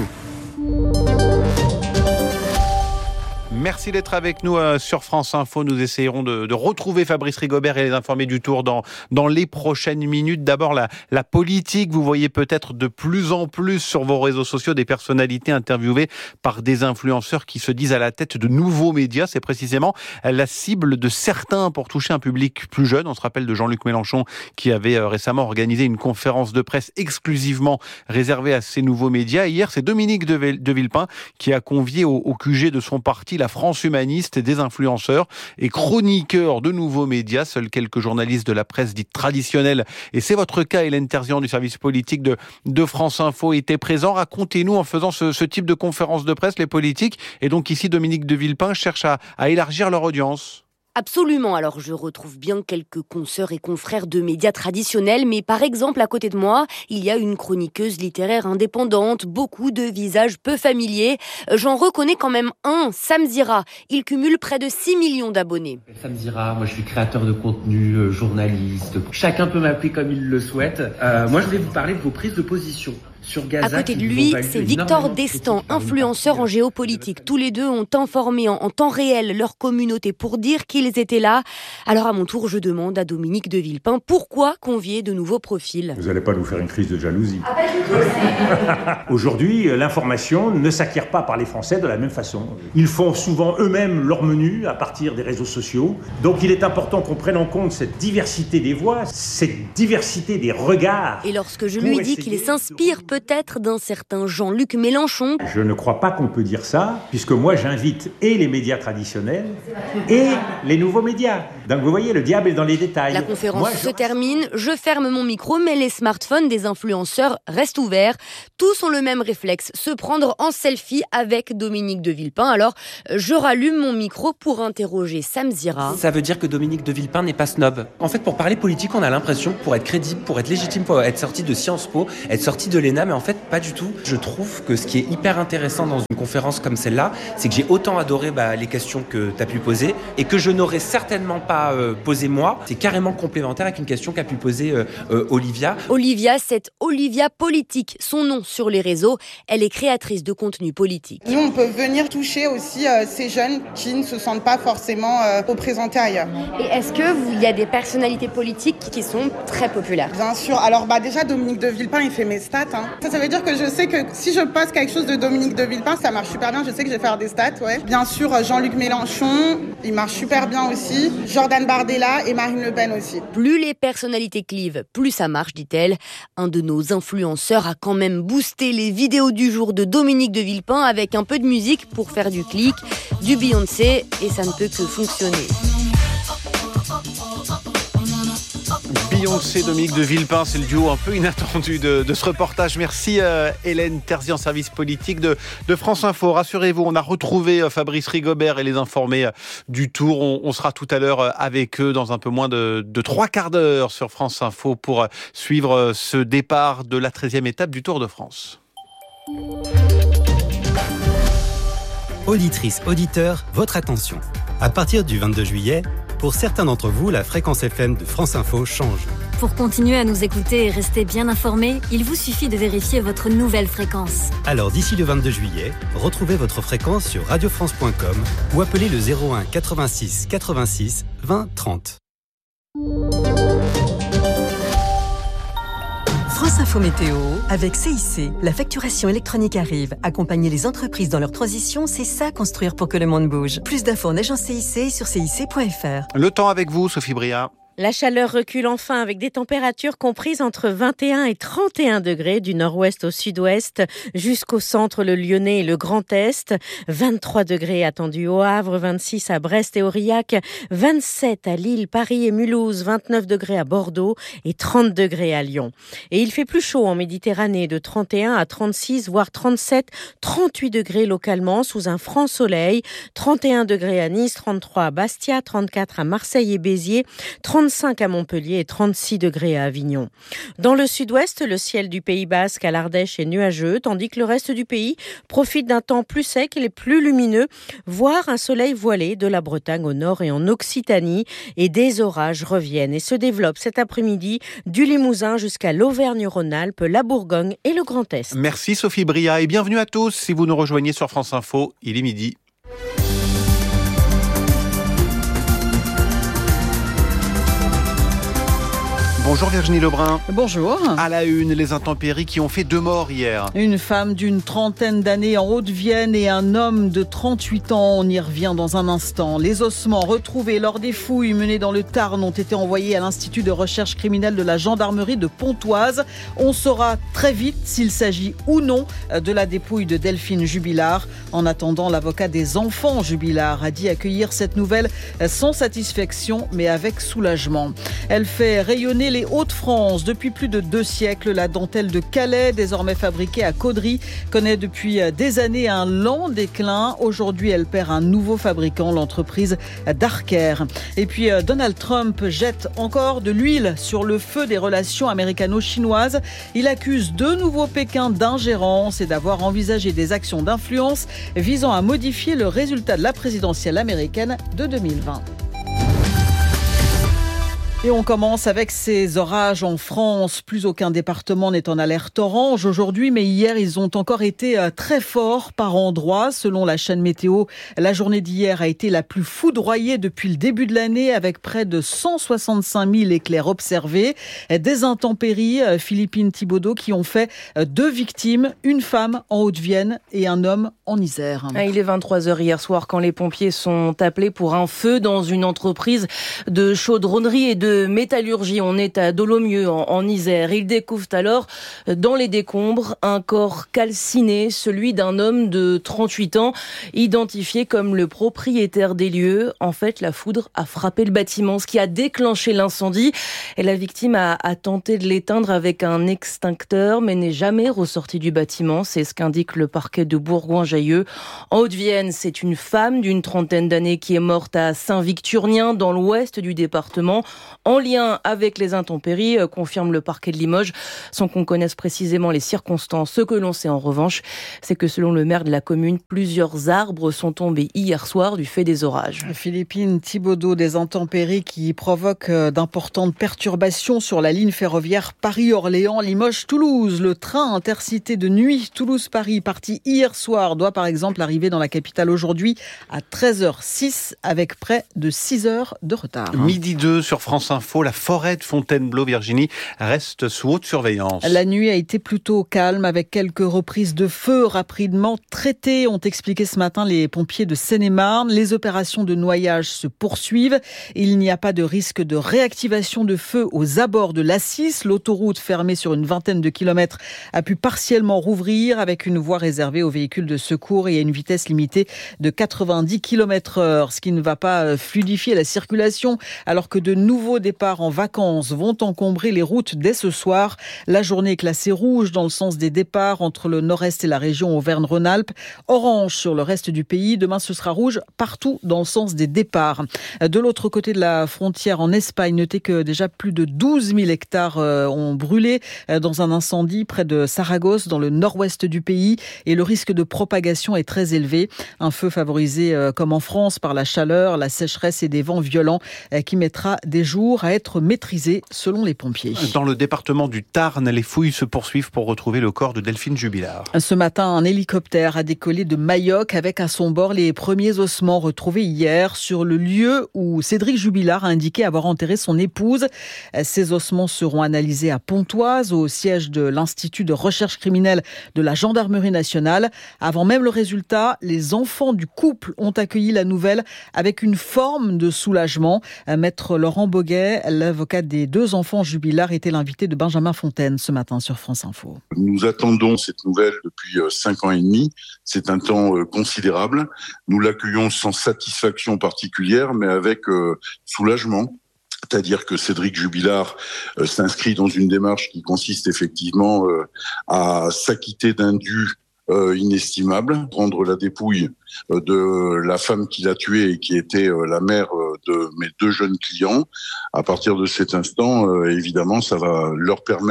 Merci d'être avec nous sur France Info. Nous essayerons de retrouver Fabrice Rigobert et les informer du Tour dans les prochaines minutes. D'abord, la politique. Vous voyez peut-être de plus en plus sur vos réseaux sociaux des personnalités interviewées par des influenceurs qui se disent à la tête de nouveaux médias. C'est précisément la cible de certains pour toucher un public plus jeune. On se rappelle de Jean-Luc Mélenchon qui avait récemment organisé une conférence de presse exclusivement réservée à ces nouveaux médias. Hier, c'est Dominique de Villepin qui a convié au QG de son parti, la France Humaniste, des influenceurs et chroniqueurs de nouveaux médias. Seuls quelques journalistes de la presse dite traditionnelle, et c'est votre cas, Hélène Terzian du service politique de France Info, étaient présents. Racontez-nous, en faisant ce type de conférence de presse, les politiques, et donc ici Dominique de Villepin, cherchent à élargir leur audience. Absolument. Alors, je retrouve bien quelques consoeurs et confrères de médias traditionnels, mais par exemple, à côté de moi, il y a une chroniqueuse littéraire indépendante, beaucoup de visages peu familiers. J'en reconnais quand même un, Sam Zira. Il cumule près de 6 millions d'abonnés. Sam Zira, moi je suis créateur de contenu, journaliste. Chacun peut m'appeler comme il le souhaite. Moi, je voulais vous parler de vos prises de position. À côté de lui, c'est Victor Destan, influenceur en géopolitique. Tous les deux ont informé en temps réel leur communauté pour dire qu'ils étaient là. Alors à mon tour, je demande à Dominique de Villepin pourquoi convier de nouveaux profils. Vous n'allez pas nous faire une crise de jalousie. Aujourd'hui, l'information ne s'acquiert pas par les Français de la même façon. Ils font souvent eux-mêmes leur menu à partir des réseaux sociaux. Donc il est important qu'on prenne en compte cette diversité des voix, cette diversité des regards. Et lorsque je lui dis qu'il s'inspire peut-être d'un certain Jean-Luc Mélenchon. Je ne crois pas qu'on peut dire ça, puisque moi j'invite et les médias traditionnels et les nouveaux médias. Donc vous voyez, le diable est dans les détails. La conférence se termine, je ferme mon micro, mais les smartphones des influenceurs restent ouverts. Tous ont le même réflexe, se prendre en selfie avec Dominique de Villepin. Alors, je rallume mon micro pour interroger Sam Zira. Ça veut dire que Dominique de Villepin n'est pas snob. En fait, pour parler politique, on a l'impression, pour être crédible, pour être légitime, pour être sorti de Sciences Po, être sorti de l'ENA, mais en fait, pas du tout. Je trouve que ce qui est hyper intéressant dans une conférence comme celle-là, c'est que j'ai autant adoré les questions que tu as pu poser et que je n'aurais certainement pas posé moi. C'est carrément complémentaire avec une question qu'a pu poser Olivia. Olivia, c'est Olivia Politique, son nom sur les réseaux. Elle est créatrice de contenu politique. Nous, on peut venir toucher aussi ces jeunes qui ne se sentent pas forcément représentés ailleurs. Et est-ce qu'il y a des personnalités politiques qui sont très populaires ? Bien sûr. Alors déjà, Dominique de Villepin, il fait mes stats. Ça veut dire que je sais que si je poste quelque chose de Dominique de Villepin, ça marche super bien. Je sais que je vais faire des stats, ouais. Bien sûr, Jean-Luc Mélenchon, il marche super bien aussi. Jordan Bardella et Marine Le Pen aussi. Plus les personnalités clivent, plus ça marche, dit-elle. Un de nos influenceurs a quand même boosté les vidéos du jour de Dominique de Villepin avec un peu de musique pour faire du clic, du Beyoncé, et ça ne peut que fonctionner. Beyoncé, Dominique de Villepin, c'est le duo un peu inattendu de ce reportage. Merci Hélène Terzian, service politique de France Info. Rassurez-vous, on a retrouvé Fabrice Rigobert et les informés du Tour. On sera tout à l'heure avec eux dans un peu moins de 3 quarts d'heure sur France Info pour suivre ce départ de la 13e étape du Tour de France. Auditrices, auditeurs, votre attention. À partir du 22 juillet, pour certains d'entre vous, la fréquence FM de France Info change. Pour continuer à nous écouter et rester bien informés, il vous suffit de vérifier votre nouvelle fréquence. Alors d'ici le 22 juillet, retrouvez votre fréquence sur radiofrance.com ou appelez le 01 86 86 20 30. France Info Météo, avec CIC. La facturation électronique arrive. Accompagner les entreprises dans leur transition, c'est ça construire pour que le monde bouge. Plus d'infos en agence CIC sur cic.fr. Le temps avec vous, Sophie Bria. La chaleur recule enfin avec des températures comprises entre 21 et 31 degrés du nord-ouest au sud-ouest jusqu'au centre, le Lyonnais et le Grand Est. 23 degrés attendus au Havre, 26 à Brest et Aurillac, 27 à Lille, Paris et Mulhouse, 29 degrés à Bordeaux et 30 degrés à Lyon. Et il fait plus chaud en Méditerranée, de 31 à 36, voire 37, 38 degrés localement sous un franc soleil, 31 degrés à Nice, 33 à Bastia, 34 à Marseille et Béziers, 35 à Montpellier et 36 degrés à Avignon. Dans le sud-ouest, le ciel du Pays Basque à l'Ardèche est nuageux, tandis que le reste du pays profite d'un temps plus sec et plus lumineux, voire un soleil voilé de la Bretagne au nord et en Occitanie. Et des orages reviennent et se développent cet après-midi du Limousin jusqu'à l'Auvergne-Rhône-Alpes, la Bourgogne et le Grand Est. Merci Sophie Bria et bienvenue à tous. Si vous nous rejoignez sur France Info, il est midi. Bonjour Virginie Lebrun. Bonjour. À la une, les intempéries qui ont fait 2 morts hier. Une femme d'une 30aine d'années en Haute-Vienne et un homme de 38 ans. On y revient dans un instant. Les ossements retrouvés lors des fouilles menées dans le Tarn ont été envoyés à l'Institut de recherche criminelle de la gendarmerie de Pontoise. On saura très vite s'il s'agit ou non de la dépouille de Delphine Jubilard. En attendant, l'avocat des enfants Jubilard a dit accueillir cette nouvelle sans satisfaction mais avec soulagement. Elle fait rayonner les Hauts-de-France depuis plus de 2 siècles. La dentelle de Calais, désormais fabriquée à Caudry, connaît depuis des années un lent déclin. Aujourd'hui, elle perd un nouveau fabricant, l'entreprise Darker. Et puis, Donald Trump jette encore de l'huile sur le feu des relations américano-chinoises. Il accuse de nouveau Pékin d'ingérence et d'avoir envisagé des actions d'influence visant à modifier le résultat de la présidentielle américaine de 2020. Et on commence avec ces orages en France. Plus aucun département n'est en alerte orange aujourd'hui, mais hier, ils ont encore été très forts par endroits. Selon la chaîne météo, la journée d'hier a été la plus foudroyée depuis le début de l'année, avec près de 165 000 éclairs observés. Des intempéries, Philippine Thibaudot, qui ont fait 2 victimes, une femme en Haute-Vienne et un homme en Isère. Il est 23h hier soir quand les pompiers sont appelés pour un feu dans une entreprise de chaudronnerie et de métallurgie. On est à Dolomieu en Isère. Ils découvrent alors dans les décombres un corps calciné, celui d'un homme de 38 ans, identifié comme le propriétaire des lieux. En fait, la foudre a frappé le bâtiment, ce qui a déclenché l'incendie. Et la victime a tenté de l'éteindre avec un extincteur, mais n'est jamais ressortie du bâtiment. C'est ce qu'indique le parquet de Bourgoin-Jallieu. En Haute-Vienne, c'est une femme d'une 30aine d'années qui est morte à Saint-Victurnien, dans l'ouest du département, en lien avec les intempéries, confirme le parquet de Limoges, sans qu'on connaisse précisément les circonstances. Ce que l'on sait en revanche, c'est que selon le maire de la commune, plusieurs arbres sont tombés hier soir du fait des orages. Philippine Thibaudot, des intempéries qui provoquent d'importantes perturbations sur la ligne ferroviaire Paris-Orléans, Limoges-Toulouse. Le train intercité de nuit Toulouse-Paris, parti hier soir, doit par exemple arriver dans la capitale aujourd'hui à 13h06 avec près de 6 heures de retard. Midi 2 sur France Info, la forêt de Fontainebleau, Virginie, reste sous haute surveillance. La nuit a été plutôt calme avec quelques reprises de feu rapidement traitées, ont expliqué ce matin les pompiers de Seine-et-Marne. Les opérations de noyage se poursuivent. Il n'y a pas de risque de réactivation de feu aux abords de l'A6. L'autoroute fermée sur une vingtaine de kilomètres a pu partiellement rouvrir avec une voie réservée aux véhicules de secours et à une vitesse limitée de 90 km/h, ce qui ne va pas fluidifier la circulation alors que de nouveaux départs en vacances vont encombrer les routes dès ce soir. La journée est classée rouge dans le sens des départs entre le nord-est et la région Auvergne-Rhône-Alpes. Orange sur le reste du pays. Demain, ce sera rouge partout dans le sens des départs. De l'autre côté de la frontière, en Espagne, notez que déjà plus de 12 000 hectares ont brûlé dans un incendie près de Saragosse, dans le nord-ouest du pays. Et le risque de propagation est très élevé. Un feu favorisé, comme en France, par la chaleur, la sécheresse et des vents violents qui mettra des jours à être maîtrisé selon les pompiers. Dans le département du Tarn, les fouilles se poursuivent pour retrouver le corps de Delphine Jubilard. Ce matin, un hélicoptère a décollé de Mayoc avec à son bord les premiers ossements retrouvés hier sur le lieu où Cédric Jubilard a indiqué avoir enterré son épouse. Ces ossements seront analysés à Pontoise, au siège de l'Institut de recherche criminelle de la gendarmerie nationale. Avant même le résultat, les enfants du couple ont accueilli la nouvelle avec une forme de soulagement. Maître Laurent Boguet, l'avocat des 2 enfants Jubilard, était l'invité de Benjamin Fontaine ce matin sur France Info. Nous attendons cette nouvelle depuis 5 ans et demi. C'est un temps considérable. Nous l'accueillons sans satisfaction particulière, mais avec soulagement. C'est-à-dire que Cédric Jubilard s'inscrit dans une démarche qui consiste effectivement à s'acquitter d'un dû inestimable, prendre la dépouille de la femme qui l'a tué et qui était la mère de mes 2 jeunes clients. À partir de cet instant, évidemment, ça va leur permettre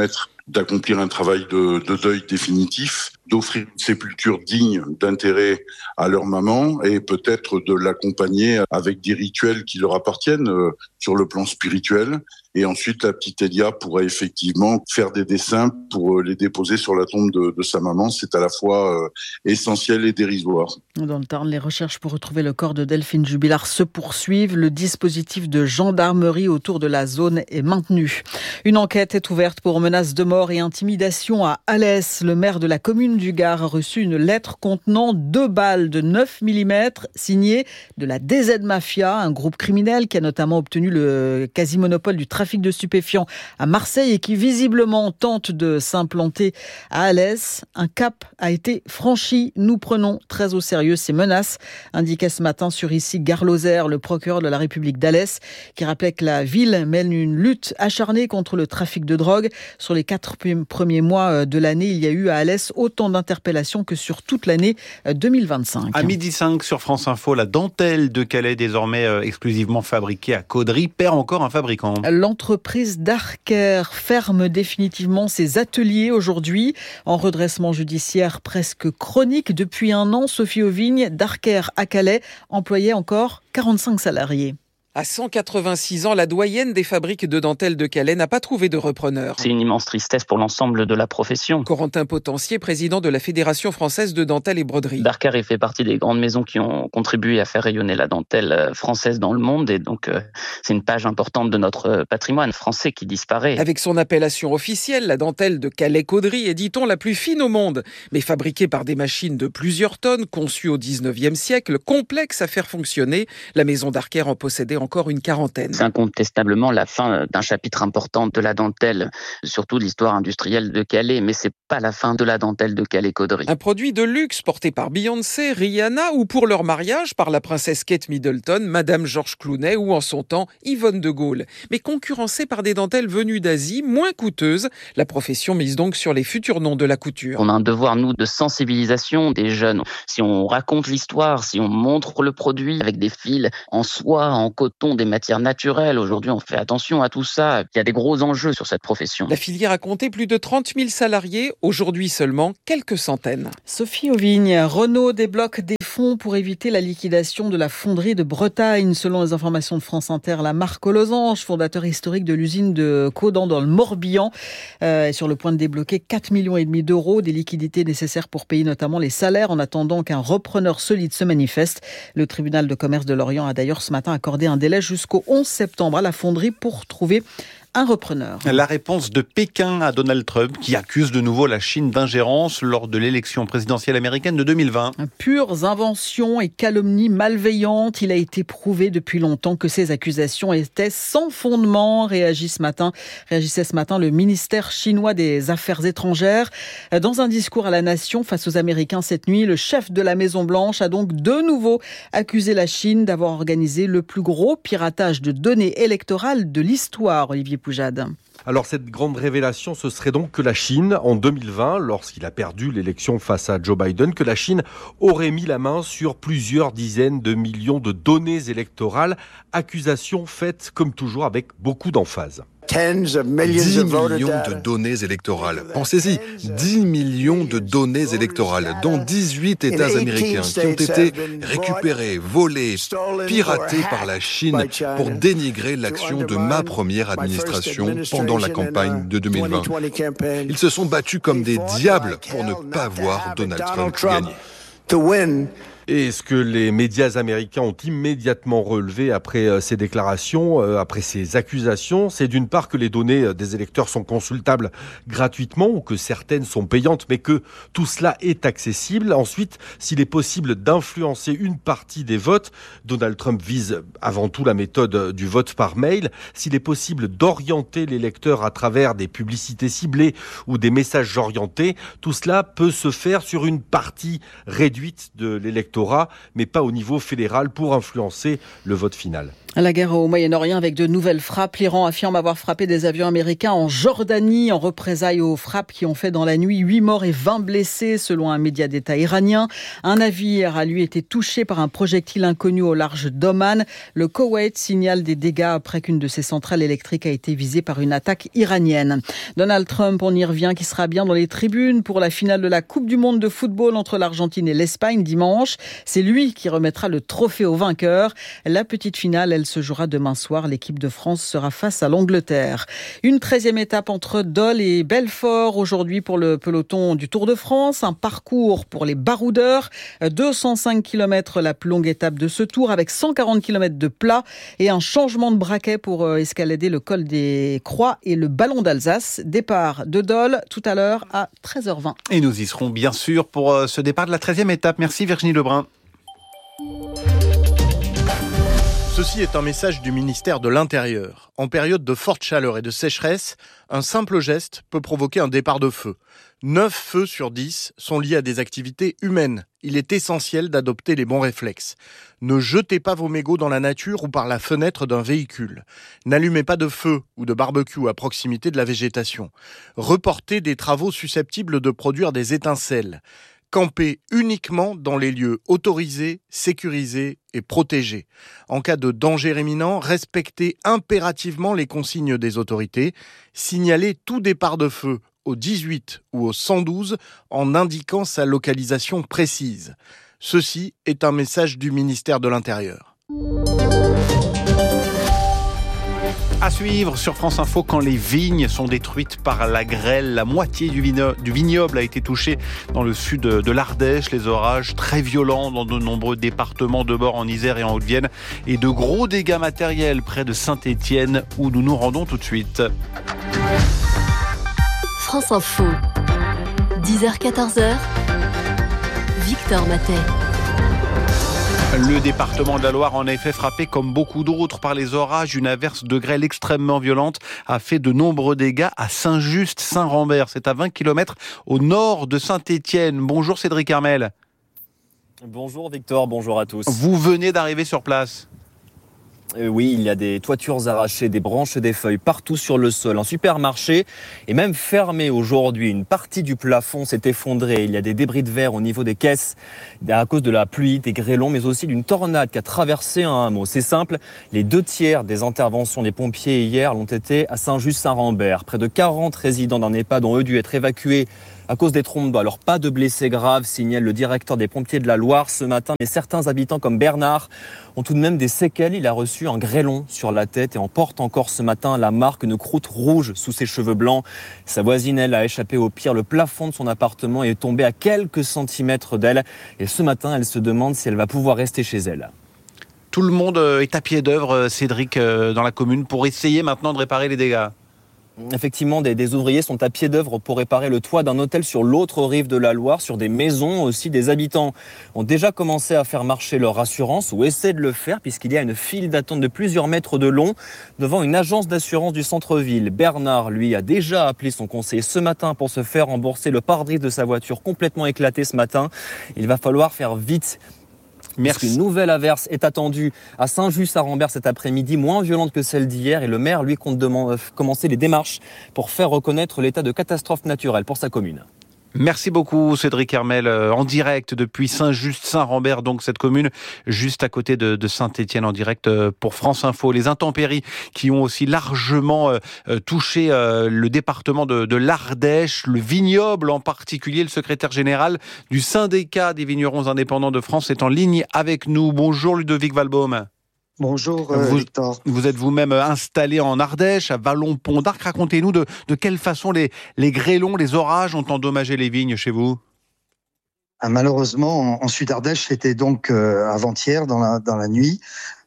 d'accomplir un travail de deuil définitif, d'offrir une sépulture digne d'intérêt à leur maman et peut-être de l'accompagner avec des rituels qui leur appartiennent sur le plan spirituel. Et ensuite, la petite Elia pourra effectivement faire des dessins pour les déposer sur la tombe de sa maman. C'est à la fois essentiel et dérisoire. Dans le Tarn, les recherches pour retrouver le corps de Delphine Jubilard se poursuivent. Le dispositif de gendarmerie autour de la zone est maintenu. Une enquête est ouverte pour menaces de mort et intimidation à Alès. Le maire de la commune du Gard a reçu une lettre contenant 2 balles de 9 mm signée de la DZ Mafia, un groupe criminel qui a notamment obtenu le quasi-monopole du trafic de stupéfiants à Marseille et qui visiblement tente de s'implanter à Alès. Un cap a été franchi. Nous prenons très au sérieux ces menaces, indiquait ce matin sur ici Gare-Lozère, le procureur de la République d'Alès, qui rappelait que la ville mène une lutte acharnée contre le trafic de drogue. Sur les 4 premiers mois de l'année, il y a eu à Alès autant d'interpellations que sur toute l'année 2025. À 12h05 sur France Info, la dentelle de Calais, désormais exclusivement fabriquée à Caudry, perd encore un fabricant. L'entreprise Darker ferme définitivement ses ateliers aujourd'hui. En redressement judiciaire presque chronique depuis un an, Sophie Auvigne, Darker à Calais employait encore 45 salariés. À 186 ans, la doyenne des fabriques de dentelle de Calais n'a pas trouvé de repreneur. C'est une immense tristesse pour l'ensemble de la profession. Corentin Potencier, président de la Fédération française de dentelle et broderie. Darker fait partie des grandes maisons qui ont contribué à faire rayonner la dentelle française dans le monde et donc c'est une page importante de notre patrimoine français qui disparaît. Avec son appellation officielle, la dentelle de Calais-Caudry est, dit-on, la plus fine au monde, mais fabriquée par des machines de plusieurs tonnes, conçues au 19e siècle, complexe à faire fonctionner. La maison Darker en possédait encore une quarantaine. C'est incontestablement la fin d'un chapitre important de la dentelle, surtout l'histoire industrielle de Calais, mais c'est pas la fin de la dentelle de Calais-Caudry. Un produit de luxe porté par Beyoncé, Rihanna ou pour leur mariage par la princesse Kate Middleton, Madame Georges Clooney ou en son temps Yvonne de Gaulle. Mais concurrencé par des dentelles venues d'Asie, moins coûteuses, la profession mise donc sur les futurs noms de la couture. On a un devoir, nous, de sensibilisation des jeunes. Si on raconte l'histoire, si on montre le produit avec des fils en soie, en coton, des matières naturelles. Aujourd'hui, on fait attention à tout ça. Il y a des gros enjeux sur cette profession. La filière a compté plus de 30 000 salariés. Aujourd'hui seulement quelques centaines. Sophie Auvigne, Renault débloque des fonds pour éviter la liquidation de la fonderie de Bretagne. Selon les informations de France Inter, la marque aux losanges, fondateur historique de l'usine de Caudan dans le Morbihan, est sur le point de débloquer 4,5 millions d'euros, des liquidités nécessaires pour payer notamment les salaires en attendant qu'un repreneur solide se manifeste. Le tribunal de commerce de Lorient a d'ailleurs ce matin accordé un délai jusqu'au 11 septembre à la fonderie pour trouver un repreneur. La réponse de Pékin à Donald Trump qui accuse de nouveau la Chine d'ingérence lors de l'élection présidentielle américaine de 2020. Pures inventions et calomnies malveillantes. Il a été prouvé depuis longtemps que ces accusations étaient sans fondement, réagissait ce matin le ministère chinois des Affaires étrangères. Dans un discours à la nation face aux Américains cette nuit, le chef de la Maison-Blanche a donc de nouveau accusé la Chine d'avoir organisé le plus gros piratage de données électorales de l'histoire, Olivier Poujade. Alors cette grande révélation, ce serait donc que la Chine, en 2020, lorsqu'il a perdu l'élection face à Joe Biden, que la Chine aurait mis la main sur plusieurs dizaines de millions de données électorales, accusation faite comme toujours avec beaucoup d'emphase. 10 millions de données électorales. Pensez-y, 10 millions de données électorales dans 18 États américains qui ont été récupérées, volées, piratées par la Chine pour dénigrer l'action de ma première administration pendant la campagne de 2020. Ils se sont battus comme des diables pour ne pas voir Donald Trump gagner. Et ce que les médias américains ont immédiatement relevé après ces déclarations, après ces accusations, c'est d'une part que les données des électeurs sont consultables gratuitement ou que certaines sont payantes, mais que tout cela est accessible. Ensuite, s'il est possible d'influencer une partie des votes, Donald Trump vise avant tout la méthode du vote par mail. S'il est possible d'orienter l'électeur à travers des publicités ciblées ou des messages orientés, tout cela peut se faire sur une partie réduite de l'électorat l'électorat, mais pas au niveau fédéral pour influencer le vote final. La guerre au Moyen-Orient avec de nouvelles frappes. L'Iran affirme avoir frappé des avions américains en Jordanie en représailles aux frappes qui ont fait dans la nuit 8 morts et 20 blessés selon un média d'État iranien. Un navire a lui été touché par un projectile inconnu au large d'Oman. Le Koweït signale des dégâts après qu'une de ses centrales électriques a été visée par une attaque iranienne. Donald Trump, on y revient, qui sera bien dans les tribunes pour la finale de la Coupe du Monde de football entre l'Argentine et l'Espagne dimanche. C'est lui qui remettra le trophée au vainqueur. La petite finale, elle se jouera demain soir. L'équipe de France sera face à l'Angleterre. Une 13e étape entre Dole et Belfort aujourd'hui pour le peloton du Tour de France. Un parcours pour les baroudeurs. 205 km la plus longue étape de ce tour avec 140 km de plat et un changement de braquet pour escalader le col des Croix et le Ballon d'Alsace. Départ de Dole tout à l'heure à 13h20. Et nous y serons bien sûr pour ce départ de la 13e étape. Merci Virginie Lebrun. Ceci est un message du ministère de l'Intérieur. En période de forte chaleur et de sécheresse, un simple geste peut provoquer un départ de feu. 9 feux sur 10 sont liés à des activités humaines. Il est essentiel d'adopter les bons réflexes. Ne jetez pas vos mégots dans la nature ou par la fenêtre d'un véhicule. N'allumez pas de feu ou de barbecue à proximité de la végétation. Reportez des travaux susceptibles de produire des étincelles. Campez uniquement dans les lieux autorisés, sécurisés et protégés. En cas de danger imminent, respectez impérativement les consignes des autorités. Signalez tout départ de feu au 18 ou au 112 en indiquant sa localisation précise. Ceci est un message du ministère de l'Intérieur. À suivre sur France Info, quand les vignes sont détruites par la grêle, la moitié du vignoble a été touchée dans le sud de l'Ardèche. Les orages très violents dans de nombreux départements de bord en Isère et en Haute-Vienne et de gros dégâts matériels près de Saint-Étienne où nous nous rendons tout de suite. France Info, 10h-14h, Victor Matet. Le département de la Loire, en effet, frappé comme beaucoup d'autres par les orages. Une averse de grêle extrêmement violente a fait de nombreux dégâts à Saint-Just-Saint-Rambert. C'est à 20 km au nord de Saint-Étienne. Bonjour Cédric Hermel. Bonjour Victor, bonjour à tous. Vous venez d'arriver sur place. Oui, il y a des toitures arrachées, des branches, des feuilles partout sur le sol. Un supermarché est même fermé aujourd'hui. Une partie du plafond s'est effondrée. Il y a des débris de verre au niveau des caisses à cause de la pluie, des grêlons, mais aussi d'une tornade qui a traversé un hameau. C'est simple, les 2/3 des interventions des pompiers hier l'ont été à Saint-Just-Saint-Rambert. Près de 40 résidents d'un EHPAD ont dû être évacués à cause des trompes d'eau. Alors pas de blessés graves, signale le directeur des pompiers de la Loire ce matin. Mais certains habitants comme Bernard ont tout de même des séquelles. Il a reçu un grêlon sur la tête et en porte encore ce matin la marque, une croûte rouge sous ses cheveux blancs. Sa voisine, elle, a échappé au pire. Le plafond de son appartement est tombé à quelques centimètres d'elle. Et ce matin, elle se demande si elle va pouvoir rester chez elle. Tout le monde est à pied d'œuvre, Cédric, dans la commune, pour essayer maintenant de réparer les dégâts. Effectivement, des ouvriers sont à pied d'œuvre pour réparer le toit d'un hôtel sur l'autre rive de la Loire, sur des maisons aussi. Des habitants ont déjà commencé à faire marcher leur assurance ou essaient de le faire puisqu'il y a une file d'attente de plusieurs mètres de long devant une agence d'assurance du centre-ville. Bernard, lui, a déjà appelé son conseiller ce matin pour se faire rembourser le pare-brise de sa voiture complètement éclaté ce matin. Il va falloir faire vite. Merci. Une nouvelle averse est attendue à Saint-Just-Saint-Rambert cet après-midi, moins violente que celle d'hier. Et le maire, lui, compte commencer les démarches pour faire reconnaître l'état de catastrophe naturelle pour sa commune. Merci beaucoup Cédric Hermel, en direct depuis Saint-Just-Saint-Rambert, donc cette commune juste à côté de Saint-Étienne, en direct pour France Info. Les intempéries qui ont aussi largement touché le département de l'Ardèche, le vignoble en particulier. Le secrétaire général du syndicat des vignerons indépendants de France est en ligne avec nous. Bonjour Ludovic Valbaume. Bonjour Victor. Vous êtes vous-même installé en Ardèche, à Vallon-Pont d'Arc. Racontez-nous de quelle façon les grêlons, les orages ont endommagé les vignes chez vous. Malheureusement, en Sud-Ardèche, c'était donc avant-hier, dans la nuit,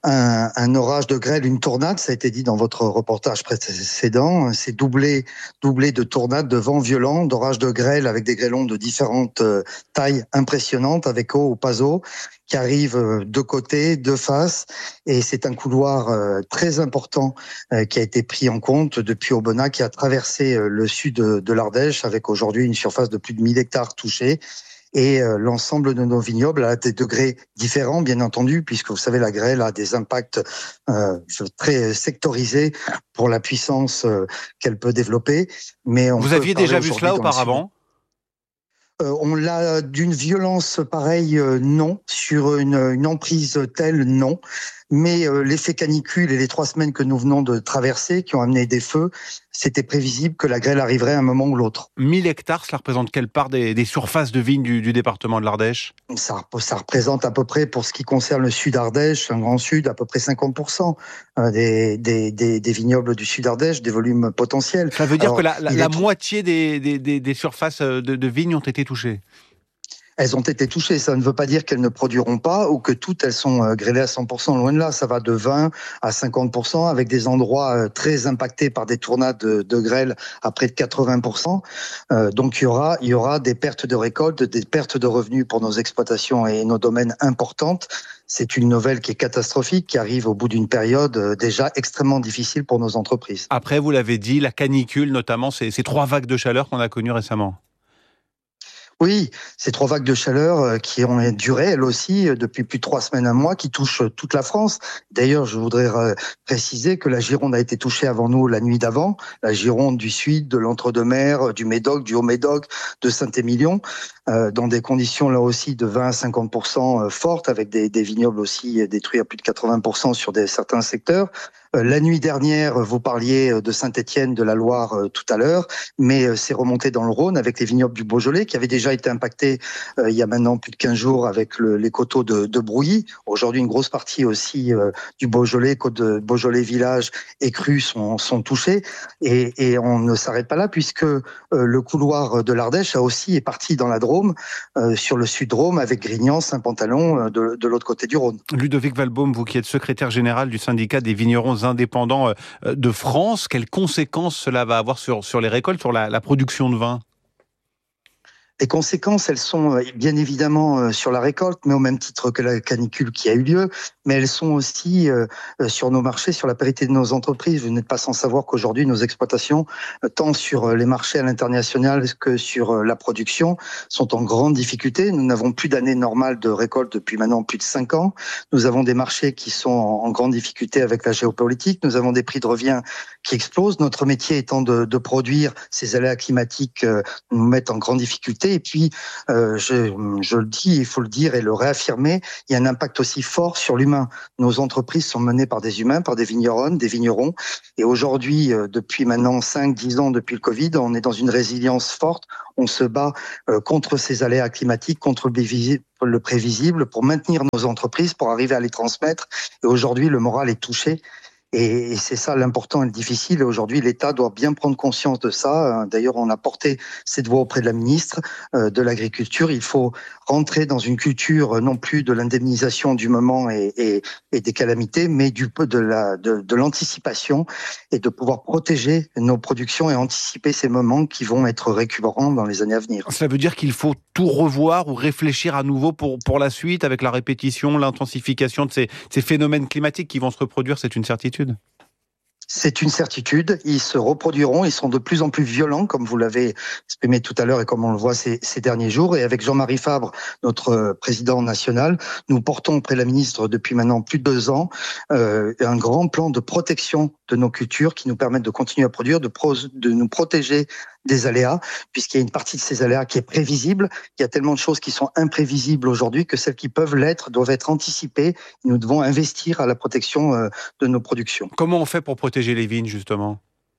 un orage de grêle, une tornade, ça a été dit dans votre reportage précédent. C'est doublé de tornades, de vents violents, d'orages de grêle avec des grêlons de différentes tailles impressionnantes, avec eau ou pas eau, qui arrivent de côté, de face. Et c'est un couloir très important qui a été pris en compte depuis Aubenas, qui a traversé le sud de l'Ardèche, avec aujourd'hui une surface de plus de 1000 hectares touchés. et l'ensemble de nos vignobles à des degrés différents, bien entendu, puisque vous savez, la grêle a des impacts très sectorisés pour la puissance qu'elle peut développer. Mais vous aviez déjà vu cela auparavant ? On l'a d'une violence pareille, non. Sur une emprise telle, non. Mais l'effet canicule et les 3 semaines que nous venons de traverser, qui ont amené des feux, c'était prévisible que la grêle arriverait à un moment ou l'autre. 1000 hectares, cela représente quelle part des surfaces de vignes du département de l'Ardèche ? Ça représente à peu près, pour ce qui concerne le sud Ardèche, un grand sud, à peu près 50% des vignobles du sud Ardèche, des volumes potentiels. Ça veut dire que la moitié des surfaces de vignes ont été touchées ? Elles ont été touchées. Ça ne veut pas dire qu'elles ne produiront pas ou que toutes elles sont grêlées à 100%. Loin de là, ça va de 20 à 50% avec des endroits très impactés par des tornades de grêle à près de 80%. Donc il y aura des pertes de récolte, des pertes de revenus pour nos exploitations et nos domaines importantes. C'est une nouvelle qui est catastrophique, qui arrive au bout d'une période déjà extrêmement difficile pour nos entreprises. Après, vous l'avez dit, la canicule notamment, ces 3 vagues de chaleur qu'on a connues récemment. Oui, ces 3 vagues de chaleur qui ont duré, elles aussi, depuis plus de 3 semaines, un mois, qui touchent toute la France. D'ailleurs, je voudrais préciser que la Gironde a été touchée avant nous la nuit d'avant. La Gironde du Sud, de l'Entre-deux-Mers, du Médoc, du Haut-Médoc, de Saint-Émilion, dans des conditions là aussi de 20 à 50% fortes, avec des vignobles aussi détruits à plus de 80% sur certains secteurs. La nuit dernière, vous parliez de Saint-Étienne, de la Loire tout à l'heure, mais c'est remonté dans le Rhône avec les vignobles du Beaujolais qui avaient déjà été impactés il y a maintenant plus de 15 jours avec les coteaux de Brouilly. Aujourd'hui, une grosse partie aussi du Beaujolais, côte de Beaujolais Village et Cru sont touchés. Et on ne s'arrête pas là puisque le couloir de l'Ardèche est parti dans la Drôme, sur le Sud-Drôme avec Grignan, Saint-Pantalon de l'autre côté du Rhône. Ludovic Valbaum, vous qui êtes secrétaire général du syndicat des vignerons indépendants de France, quelles conséquences cela va avoir sur les récoltes, sur la production de vin ? Les conséquences, elles sont bien évidemment sur la récolte, mais au même titre que la canicule qui a eu lieu, mais elles sont aussi sur nos marchés, sur la pérennité de nos entreprises. Vous n'êtes pas sans savoir qu'aujourd'hui, nos exploitations, tant sur les marchés à l'international que sur la production, sont en grande difficulté. Nous n'avons plus d'année normale de récolte depuis maintenant plus de 5 ans. Nous avons des marchés qui sont en grande difficulté avec la géopolitique. Nous avons des prix de revient qui explosent. Notre métier étant de produire, ces aléas climatiques nous mettent en grande difficulté. Et puis, je le dis, il faut le dire et le réaffirmer, il y a un impact aussi fort sur l'humain. Nos entreprises sont menées par des humains, par des vigneronnes, des vignerons. Et aujourd'hui, depuis maintenant 5-10 ans, depuis le Covid, on est dans une résilience forte. On se bat contre ces aléas climatiques, contre le prévisible, pour maintenir nos entreprises, pour arriver à les transmettre. Et aujourd'hui, le moral est touché. Et c'est ça l'important et le difficile. Et aujourd'hui, l'État doit bien prendre conscience de ça. D'ailleurs, on a porté cette voix auprès de la ministre de l'Agriculture. Il faut rentrer dans une culture non plus de l'indemnisation du moment et des calamités, mais de l'anticipation et de pouvoir protéger nos productions et anticiper ces moments qui vont être récurrents dans les années à venir. Ça veut dire qu'il faut tout revoir ou réfléchir à nouveau pour la suite avec la répétition, l'intensification de ces phénomènes climatiques qui vont se reproduire, c'est une certitude. C'est une certitude, ils se reproduiront, ils sont de plus en plus violents, comme vous l'avez exprimé tout à l'heure et comme on le voit ces derniers jours. Et avec Jean-Marie Fabre, notre président national, nous portons auprès de la ministre depuis maintenant plus de 2 ans un grand plan de protection de nos cultures qui nous permettent de continuer à produire, de nous protéger des aléas, puisqu'il y a une partie de ces aléas qui est prévisible. Il y a tellement de choses qui sont imprévisibles aujourd'hui que celles qui peuvent l'être doivent être anticipées. Nous devons investir à la protection de nos productions. Comment on fait pour protéger les vignes, justement ?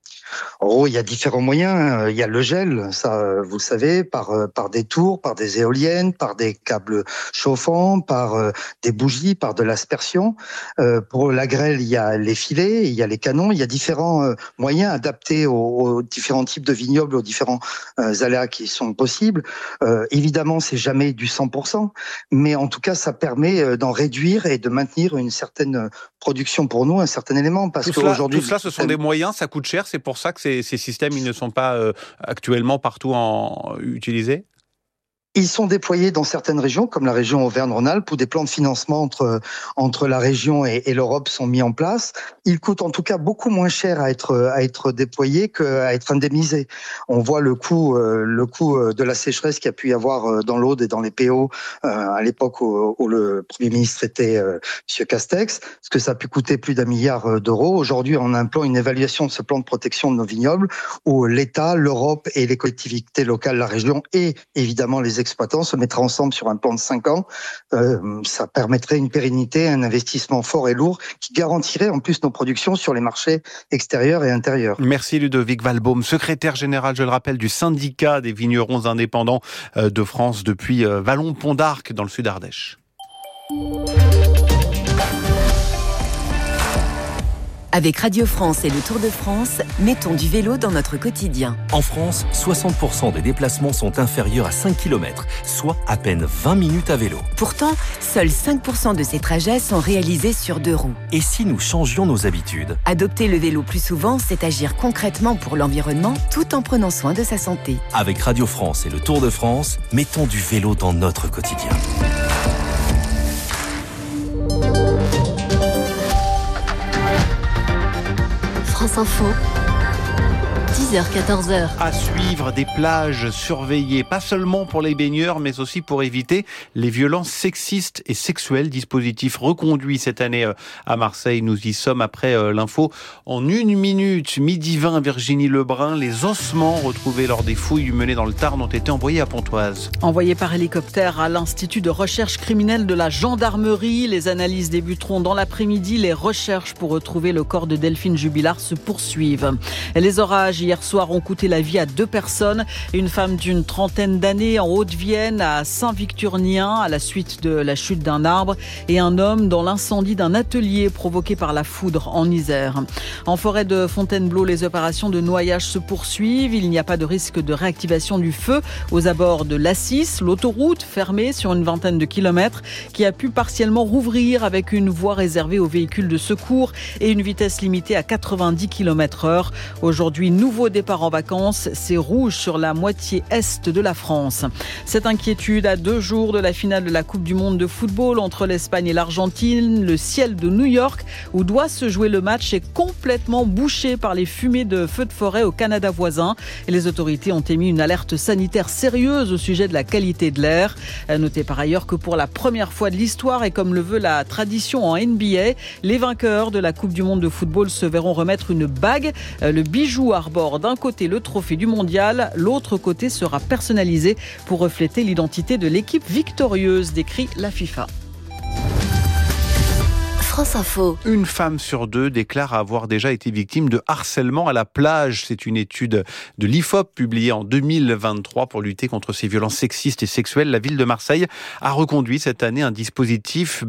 Oh, il y a différents moyens. Il y a le gel, ça, vous le savez, par des tours, par des éoliennes, par des câbles chauffants, par des bougies, par de l'aspersion. Pour la grêle, il y a les filets, il y a les canons. Il y a différents moyens adaptés aux différents types de vignobles, aux différents aléas qui sont possibles. Évidemment, c'est jamais du 100%, mais en tout cas, ça permet d'en réduire et de maintenir une certaine production pour nous, un certain élément. Parce qu'aujourd'hui, tout cela, ce sont des moyens, ça coûte cher, c'est pour ça que ces systèmes ils ne sont pas actuellement partout utilisés ? Ils sont déployés dans certaines régions, comme la région Auvergne-Rhône-Alpes, où des plans de financement entre la région et l'Europe sont mis en place. Ils coûtent en tout cas beaucoup moins cher à être déployés qu'à être indemnisés. On voit le coût de la sécheresse qu'il y a pu y avoir dans l'Aude et dans les PO à l'époque où le Premier ministre était M. Castex, parce que ça a pu coûter plus d'1 milliard d'euros. Aujourd'hui, on a un plan, une évaluation de ce plan de protection de nos vignobles, où l'État, l'Europe et les collectivités locales, la région et évidemment les exploitants se mettraient ensemble sur un plan de 5 ans. Ça permettrait une pérennité, un investissement fort et lourd qui garantirait en plus nos productions sur les marchés extérieurs et intérieurs. Merci Ludovic Walbaum, secrétaire général, je le rappelle, du syndicat des vignerons indépendants de France depuis Vallon-Pont d'Arc dans le sud Ardèche. Avec Radio France et le Tour de France, mettons du vélo dans notre quotidien. En France, 60% des déplacements sont inférieurs à 5 km, soit à peine 20 minutes à vélo. Pourtant, seuls 5% de ces trajets sont réalisés sur 2 roues. Et si nous changions nos habitudes ? Adopter le vélo plus souvent, c'est agir concrètement pour l'environnement tout en prenant soin de sa santé. Avec Radio France et le Tour de France, mettons du vélo dans notre quotidien. France Info, 10h-14h. À suivre, des plages surveillées, pas seulement pour les baigneurs, mais aussi pour éviter les violences sexistes et sexuelles. Dispositif reconduit cette année à Marseille. Nous y sommes après l'info en 1 minute. Midi 20, Virginie Lebrun. Les ossements retrouvés lors des fouilles menées dans le Tarn ont été envoyés à Pontoise. Envoyés par hélicoptère à l'Institut de recherche criminelle de la gendarmerie. Les analyses débuteront dans l'après-midi. Les recherches pour retrouver le corps de Delphine Jubilard se poursuivent. Les orages hier soir ont coûté la vie à 2 personnes. Une femme d'une 30aine d'années en Haute-Vienne à Saint-Victurnien à la suite de la chute d'un arbre et un homme dans l'incendie d'un atelier provoqué par la foudre en Isère. En forêt de Fontainebleau, les opérations de noyage se poursuivent. Il n'y a pas de risque de réactivation du feu aux abords de l'A6, l'autoroute fermée sur une vingtaine de kilomètres qui a pu partiellement rouvrir avec une voie réservée aux véhicules de secours et une vitesse limitée à 90 km/h. Aujourd'hui, nouveau départ en vacances, c'est rouge sur la moitié est de la France. Cette inquiétude à 2 jours de la finale de la Coupe du Monde de football entre l'Espagne et l'Argentine, le ciel de New York où doit se jouer le match est complètement bouché par les fumées de feux de forêt au Canada voisin et les autorités ont émis une alerte sanitaire sérieuse au sujet de la qualité de l'air. Notez par ailleurs que pour la première fois de l'histoire et comme le veut la tradition en NBA, les vainqueurs de la Coupe du Monde de football se verront remettre une bague. Le bijou arbore d'un côté le trophée du mondial, l'autre côté sera personnalisé pour refléter l'identité de l'équipe victorieuse, décrit la FIFA. France Info. Une femme sur 2 déclare avoir déjà été victime de harcèlement à la plage. C'est une étude de l'IFOP publiée en 2023 pour lutter contre ces violences sexistes et sexuelles. La ville de Marseille a reconduit cette année un dispositif